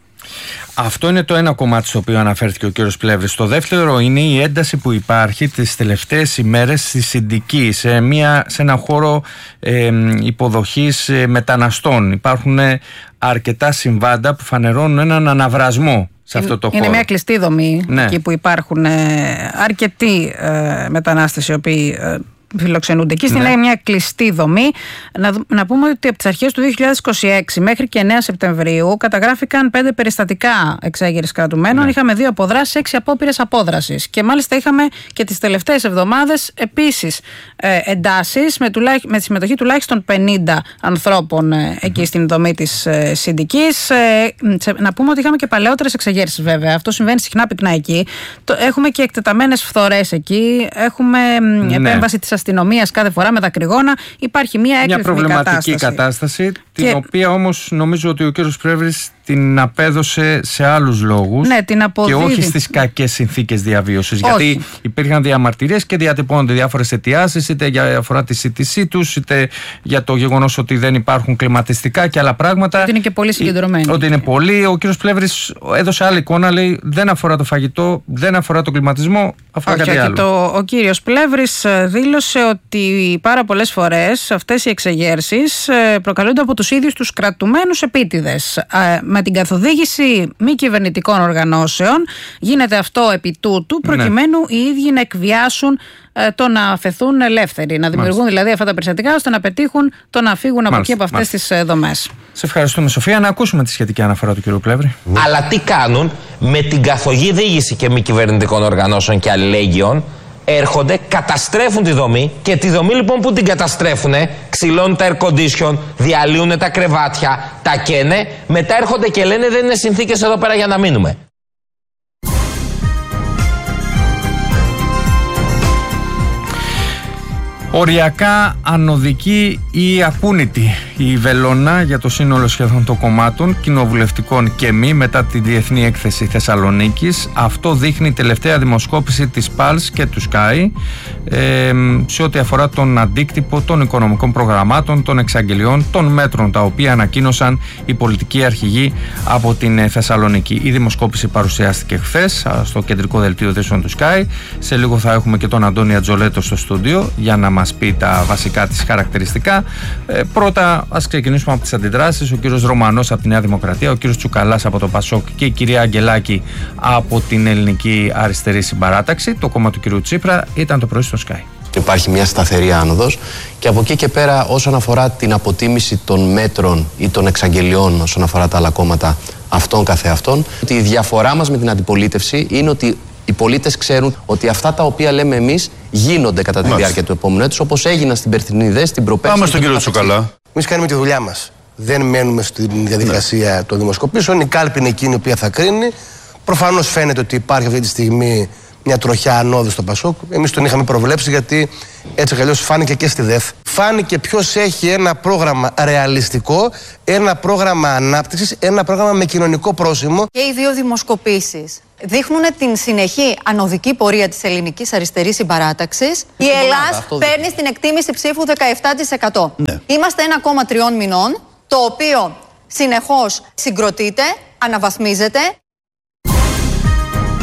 Αυτό είναι το ένα κομμάτι στο οποίο αναφέρθηκε ο κύριος Πλεύρης. Το δεύτερο είναι η ένταση που υπάρχει τις τελευταίες ημέρες στη Συντική, σε, μια, σε ένα χώρο ε, υποδοχής ε, μεταναστών. Υπάρχουν αρκετά συμβάντα που φανερώνουν έναν αναβρασμό σε αυτό το είναι χώρο. Είναι μια κλειστή δομή, ναι. εκεί που υπάρχουν ε, αρκετοί ε, μετανάστες οι οποίοι ε, φιλοξενούνται εκεί. Στην ναι. μια κλειστή δομή. Να, να πούμε ότι από τις αρχές του δύο χιλιάδες είκοσι έξι μέχρι και εννέα Σεπτεμβρίου καταγράφηκαν πέντε περιστατικά εξέγερσης κρατουμένων. Ναι. Είχαμε δύο αποδράσεις, έξι απόπειρες απόδρασης. Και μάλιστα είχαμε και τις τελευταίες εβδομάδες επίσης ε, εντάσεις με, τουλάχ, με τη συμμετοχή τουλάχιστον πενήντα ανθρώπων ε, εκεί mm-hmm. στην δομή της ε, Συντικής. Ε, να πούμε ότι είχαμε και παλαιότερες εξεγέρσεις βέβαια. Αυτό συμβαίνει συχνά πυκνά εκεί. Το, έχουμε και εκτεταμένες φθορές εκεί. Έχουμε ναι. επέμβαση της αστυνομίας κάθε φορά με δακρυγόνα. Υπάρχει μια έκρηθμη κατάσταση. Μια προβληματική κατάσταση, την και... οποία όμως νομίζω ότι ο κύριος Πλεύρης την απέδωσε σε άλλους λόγους, ναι, την αποδίδει. Και όχι στις κακές συνθήκες διαβίωσης. Όχι. Γιατί υπήρχαν διαμαρτυρίες και διατυπώνονται διάφορες αιτιάσεις, είτε για αφορά τη σύντησή τους, είτε για το γεγονός ότι δεν υπάρχουν κλιματιστικά και άλλα πράγματα. Ότι είναι και πολύ συγκεντρωμένοι. Ότι είναι πολύ. Ο κύριος Πλεύρης έδωσε άλλη εικόνα, λέει δεν αφορά το φαγητό, δεν αφορά το κλιματισμό, αφορά όχι, κάτι όχι, άλλο. Το, ο κύριος Πλεύρης δήλωσε ότι πάρα πολλές φορές αυτές οι εξεγέρσεις προκαλούνται από τους ίδιους τους κρατουμένους επίτηδες. Με την καθοδήγηση μη κυβερνητικών οργανώσεων γίνεται αυτό επί τούτου, προκειμένου ναι. οι ίδιοι να εκβιάσουν ε, το να αφαιθούν ελεύθεροι, να δημιουργούν Μάλιστα. δηλαδή αυτά τα περιστατικά ώστε να πετύχουν το να φύγουν Μάλιστα. από εκεί από αυτές τις ε, δομές. Σε ευχαριστούμε, Σοφία. Να ακούσουμε τη σχετική αναφορά του κ. Πλεύρη. Αλλά τι κάνουν με την καθοδήγηση και μη κυβερνητικών οργανώσεων και αλληλέγγυων? Έρχονται, καταστρέφουν τη δομή και τη δομή λοιπόν που την καταστρέφουνε, ξυλώνουν τα air condition, διαλύουν τα κρεβάτια, τα καίνε, μετά έρχονται και λένε δεν είναι συνθήκες εδώ πέρα για να μείνουμε. Οριακά ανωδική ή ακούνητη η βελόνα για το σύνολο σχεδόν των κομμάτων, κοινοβουλευτικών και μη, μετά τη Διεθνή Έκθεση Θεσσαλονίκης. Αυτό δείχνει η τελευταία δημοσκόπηση της Πάλς και του Sky ε, σε ό,τι αφορά τον αντίκτυπο των οικονομικών προγραμμάτων, των εξαγγελιών, των μέτρων τα οποία ανακοίνωσαν οι πολιτικοί αρχηγοί από την Θεσσαλονίκη. Η δημοσκόπηση παρουσιάστηκε χθες στο κεντρικό δελτίο ειδήσεων του Sky. Σε λίγο θα έχουμε και τον Αντώνη Ατζολέτο στο στούντιο για να μας πει τα βασικά της χαρακτηριστικά. Ε, πρώτα ας ξεκινήσουμε από τις αντιδράσεις. Ο κύριος Ρωμανός από τη Νέα Δημοκρατία, ο κύριος Τσουκαλάς από το Πασόκ και η κυρία Αγγελάκη από την Ελληνική Αριστερή Συμπαράταξη. Το κόμμα του κυρίου Τσίπρα ήταν το πρωί στο Sky. Υπάρχει μια σταθερή άνοδος και από εκεί και πέρα, όσον αφορά την αποτίμηση των μέτρων ή των εξαγγελιών όσον αφορά τα άλλα κόμματα αυτών καθεαυτών, ότι η διαφορά μας με την αντιπολίτευση είναι ότι οι πολίτες ξέρουν ότι αυτά τα οποία λέμε εμείς γίνονται κατά τη Μάλιστα. διάρκεια του επόμενου έτους, όπως έγιναν στην Περθινίδε, στην προπέρσι. Πάμε στον κύριο Τσουκαλά. Εμείς κάνουμε τη δουλειά μας. Δεν μένουμε στη διαδικασία ναι. των δημοσκοπήσεων. Η κάλπη είναι εκείνη η οποία θα κρίνει. Προφανώς φαίνεται ότι υπάρχει αυτή τη στιγμή μια τροχιά ανόδου στο Πασόκ. Εμείς τον είχαμε προβλέψει, γιατί έτσι κι αλλιώς φάνηκε και στη ΔΕΘ. Φάνηκε ποιος έχει ένα πρόγραμμα ρεαλιστικό, ένα πρόγραμμα ανάπτυξης, ένα πρόγραμμα με κοινωνικό πρόσημο. Και οι δύο δημοσκοπήσεις δείχνουν την συνεχή ανωδική πορεία της Ελληνικής Αριστερής Συμπαράταξης. Η Ελλάδα παίρνει στην εκτίμηση ψήφου δεκαεπτά τοις εκατό. Ναι. Είμαστε ένα κόμμα τριών μηνών, το οποίο συνεχώς συγκροτείται, αναβαθμίζεται.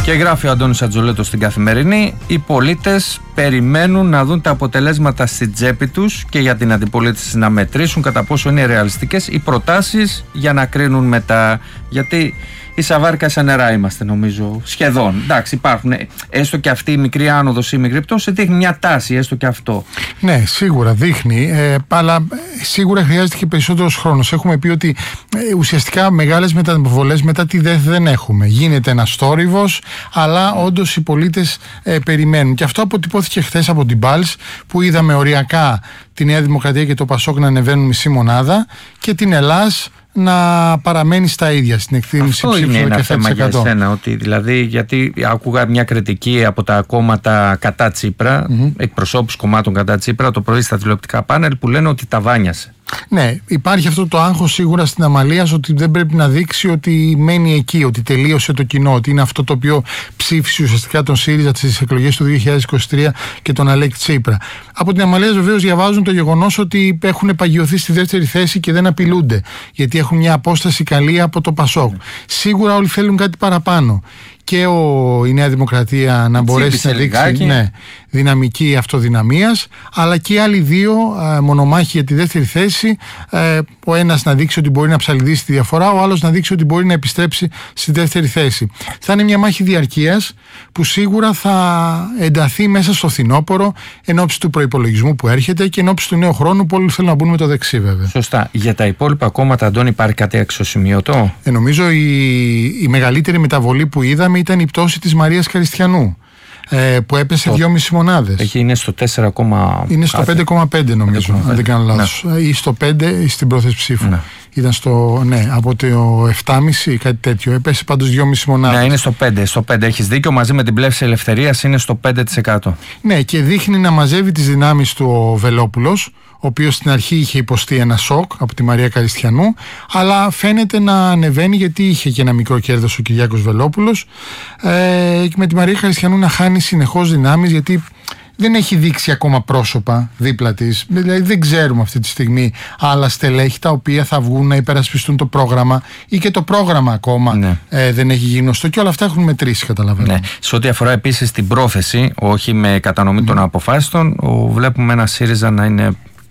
Και γράφει ο Αντώνης Ατζολέτος στην Καθημερινή: οι πολίτες περιμένουν να δουν τα αποτελέσματα στην τσέπη τους και για την αντιπολίτευση να μετρήσουν κατά πόσο είναι ρεαλιστικές οι προτάσεις για να κρίνουν μετά. Γιατί η Σαβάρκα σε νερά είμαστε, νομίζω, σχεδόν. Εντάξει, υπάρχουν έστω και αυτή η μικρή άνοδος ή η μικρή πτώση, δείχνει μια τάση, έστω και αυτό. Ναι, σίγουρα δείχνει, ε, αλλά σίγουρα χρειάζεται και περισσότερος χρόνος. Έχουμε πει ότι ε, ουσιαστικά μεγάλες μεταβολές μετά τη ΔΕΘ δεν έχουμε. Γίνεται ένας θόρυβος, αλλά όντως οι πολίτες ε, περιμένουν. Και αυτό αποτυπώθηκε χθες από την Πάλς, που είδαμε οριακά τη Νέα Δημοκρατία και το Πασόκ να ανεβαίνουν μισή μονάδα και την Ελλάς να παραμένει στα ίδια στην εκτίμηση ψήφου. Αυτό είναι ένα θέμα για εσένα, ότι δηλαδή, γιατί άκουγα μια κριτική από τα κόμματα κατά Τσίπρα, mm-hmm. εκπροσώπους κομμάτων κατά Τσίπρα το πρωί στα τηλεοπτικά πάνελ, που λένε ότι τα βάνιασε. Ναι, υπάρχει αυτό το άγχος σίγουρα στην Αμαλίας, ότι δεν πρέπει να δείξει ότι μένει εκεί, ότι τελείωσε το κοινό, ότι είναι αυτό το οποίο ψήφισε ουσιαστικά τον ΣΥΡΙΖΑ στις εκλογές του δύο χιλιάδες είκοσι τρία και τον Αλέξη Τσίπρα. Από την Αμαλίας βεβαίως διαβάζουν το γεγονός ότι έχουν παγιωθεί στη δεύτερη θέση και δεν απειλούνται, γιατί έχουν μια απόσταση καλή από το Πασόκ. Mm. Σίγουρα όλοι θέλουν κάτι παραπάνω. Και ο, η Νέα Δημοκρατία να μπορέσει να δείξει ναι, δυναμική αυτοδυναμίας, αλλά και οι άλλοι δύο ε, μονομάχοι για τη δεύτερη θέση, ε, ο ένας να δείξει ότι μπορεί να ψαλιδίσει τη διαφορά, ο άλλος να δείξει ότι μπορεί να επιστρέψει στη δεύτερη θέση. Θα είναι μια μάχη διαρκείας που σίγουρα θα ενταθεί μέσα στο φθινόπωρο, εν ώψη του προϋπολογισμού που έρχεται και εν ώψη του νέου χρόνου που όλοι θέλουν να μπουν με το δεξί, βέβαια. Σωστά. Για τα υπόλοιπα κόμματα, Αντώνη, υπάρχει κάτι αξιοσημείωτο? Ε, νομίζω η, η μεγαλύτερη μεταβολή που είδαμε ήταν η πτώση της Μαρίας Καριστιανού, ε, που έπεσε δυόμισι μονάδες. Έχει, είναι στο τέσσερα, είναι στο πέντε κόμμα πέντε νομίζω, πέντε, αν δεν κάνω λάθος. Ναι. Ή στο πέντε ή στην πρόθεση ψήφου. Ναι. Ήταν στο, ναι, από το επτά κόμμα πέντε ή κάτι τέτοιο. Έπεσε πάντως δυόμισι μονάδες. Ναι, είναι στο πέντε. Στο πέντε έχεις δίκιο, μαζί με την Πλεύση Ελευθερίας είναι στο πέντε τοις εκατό. Ναι, και δείχνει να μαζεύει τις δυνάμεις του ο Βελόπουλος, ο οποίος στην αρχή είχε υποστεί ένα σοκ από τη Μαρία Καριστιανού, αλλά φαίνεται να ανεβαίνει, γιατί είχε και ένα μικρό κέρδος ο Κυριάκος Βελόπουλος, ε, και με τη Μαρία Καριστιανού να χάνει συνεχώς δυνάμεις, γιατί δεν έχει δείξει ακόμα πρόσωπα δίπλα της. Δηλαδή δεν ξέρουμε αυτή τη στιγμή άλλα στελέχη τα οποία θα βγουν να υπερασπιστούν το πρόγραμμα, ή και το πρόγραμμα ακόμα ναι. ε, δεν έχει γίνει γνωστό, και όλα αυτά έχουν μετρήσει, καταλαβαίνω. Ναι. Σε ό,τι αφορά επίσης την πρόθεση, όχι με κατανομή mm. των αποφάσεων, βλέπουμε ένα ΣΥΡΙΖΑ να είναι...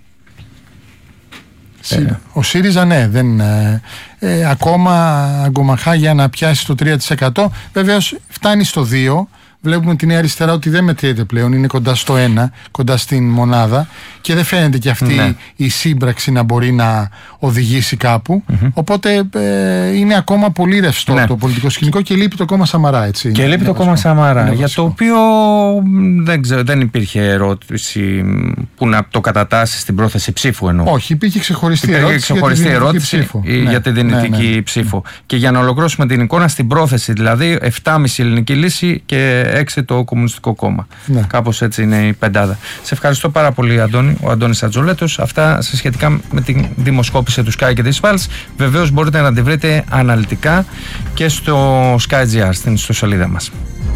Ε. Ο ΣΥΡΙΖΑ ναι, δεν, ε, ε, ακόμα αγκομαχά για να πιάσει το τρία τοις εκατό. Βεβαίως φτάνει στο δύο. Βλέπουμε τη Νέα Αριστερά ότι δεν μετριέται πλέον, είναι κοντά στο ένα, κοντά στην μονάδα, και δεν φαίνεται και αυτή ναι. η σύμπραξη να μπορεί να οδηγήσει κάπου. Mm-hmm. Οπότε ε, είναι ακόμα πολύ ρευστό ναι. το πολιτικό σκηνικό, και λείπει το κόμμα Σαμαρά, έτσι. Και λείπει το κόμμα Σαμαρά, για το οποίο δεν, ξέρω, δεν υπήρχε ερώτηση που να το κατατάσσει στην πρόθεση ψήφου, εννοώ. Όχι, υπήρχε ξεχωριστή υπήρχε ερώτηση, ξεχωριστή για, ερώτηση ψήφο. για τη δυνητική ναι, ναι, ναι. ψήφο. Ναι. Και για να ολοκληρώσουμε την εικόνα, στην πρόθεση δηλαδή επτά κόμμα πέντε ελληνική λύση και έξι το Κομμουνιστικό Κόμμα. Ναι. Κάπως έτσι είναι η πεντάδα. Σε ευχαριστώ πάρα πολύ, Αντώνη, ο Αντώνης Ατζολέτος. Αυτά σε σχετικά με την δημοσκόπηση του Sky και της Pulse. Βεβαίως μπορείτε να τη βρείτε αναλυτικά και στο Sky.gr, στην ιστοσελίδα μας.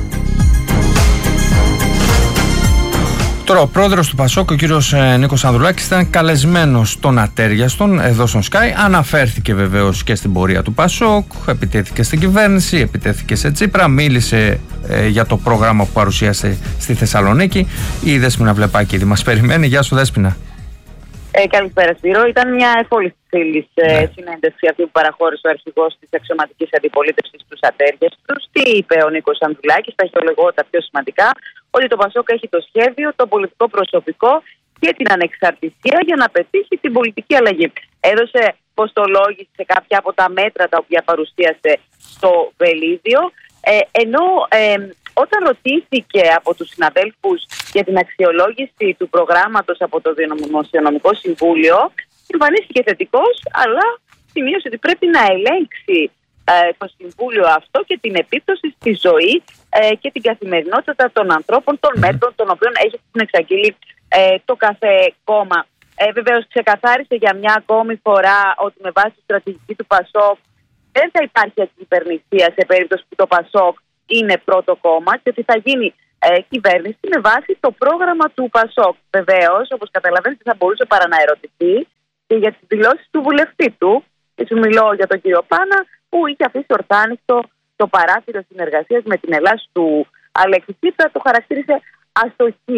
Τώρα, ο πρόεδρος του Πασόκ, ο κύριος Νίκος Ανδρουλάκης, ήταν καλεσμένος στον Ατέριαστον εδώ στον Sky. Αναφέρθηκε βεβαίως και στην πορεία του Πασόκ, επιτέθηκε στην κυβέρνηση, επιτέθηκε σε Τσίπρα, μίλησε ε, για το πρόγραμμα που παρουσίασε στη Θεσσαλονίκη. Η Δέσποινα Βλεπάκη μας περιμένει. Γεια σου, Δέσποινα. Ε, καλησπέρα, Σπύρο. Ήταν μια εφόλη φίλη ναι. συνέντευξη αυτή που παραχώρησε ο αρχηγός της αξιωματικής αντιπολίτευσης στους Ατέριαστους. Τι είπε ο Νίκος Ανδρουλάκης, τα χειρολογώ τα πιο σημαντικά, ότι το Πασόκ έχει το σχέδιο, το πολιτικό προσωπικό και την ανεξαρτησία για να πετύχει την πολιτική αλλαγή. Έδωσε ποστολόγηση σε κάποια από τα μέτρα τα οποία παρουσίασε στο Βελίδιο, ε, ενώ ε, όταν ρωτήθηκε από τους συναδέλφους για την αξιολόγηση του προγράμματος από το Δημοσιονομικό Συμβούλιο, εμφανίστηκε θετικός, αλλά σημείωσε ότι πρέπει να ελέγξει ε, το Συμβούλιο αυτό και την επίπτωση στη ζωή ε, και την καθημερινότητα των ανθρώπων, των μέτρων των οποίων έχει εξαγγείλει ε, το κάθε κόμμα. Ε, βεβαίως ξεκαθάρισε για μια ακόμη φορά ότι με βάση τη στρατηγική του Πασόκ δεν θα υπάρχει ακυβερνησία σε περίπτωση που το Πασόκ είναι πρώτο κόμμα, και ότι θα γίνει ε, κυβέρνηση με βάση το πρόγραμμα του Πασόκ. Βεβαίως, όπως καταλαβαίνετε, θα μπορούσε παρά να ερωτηθεί και για τις δηλώσεις του βουλευτή του, και σου μιλώ για τον κύριο Πάνα, που είχε αφήσει ορθάνυχτο το παράθυρο συνεργασίας με την Ελλάδα του Αλέξη Τσίπρα το χαρακτήρισε αστοχία.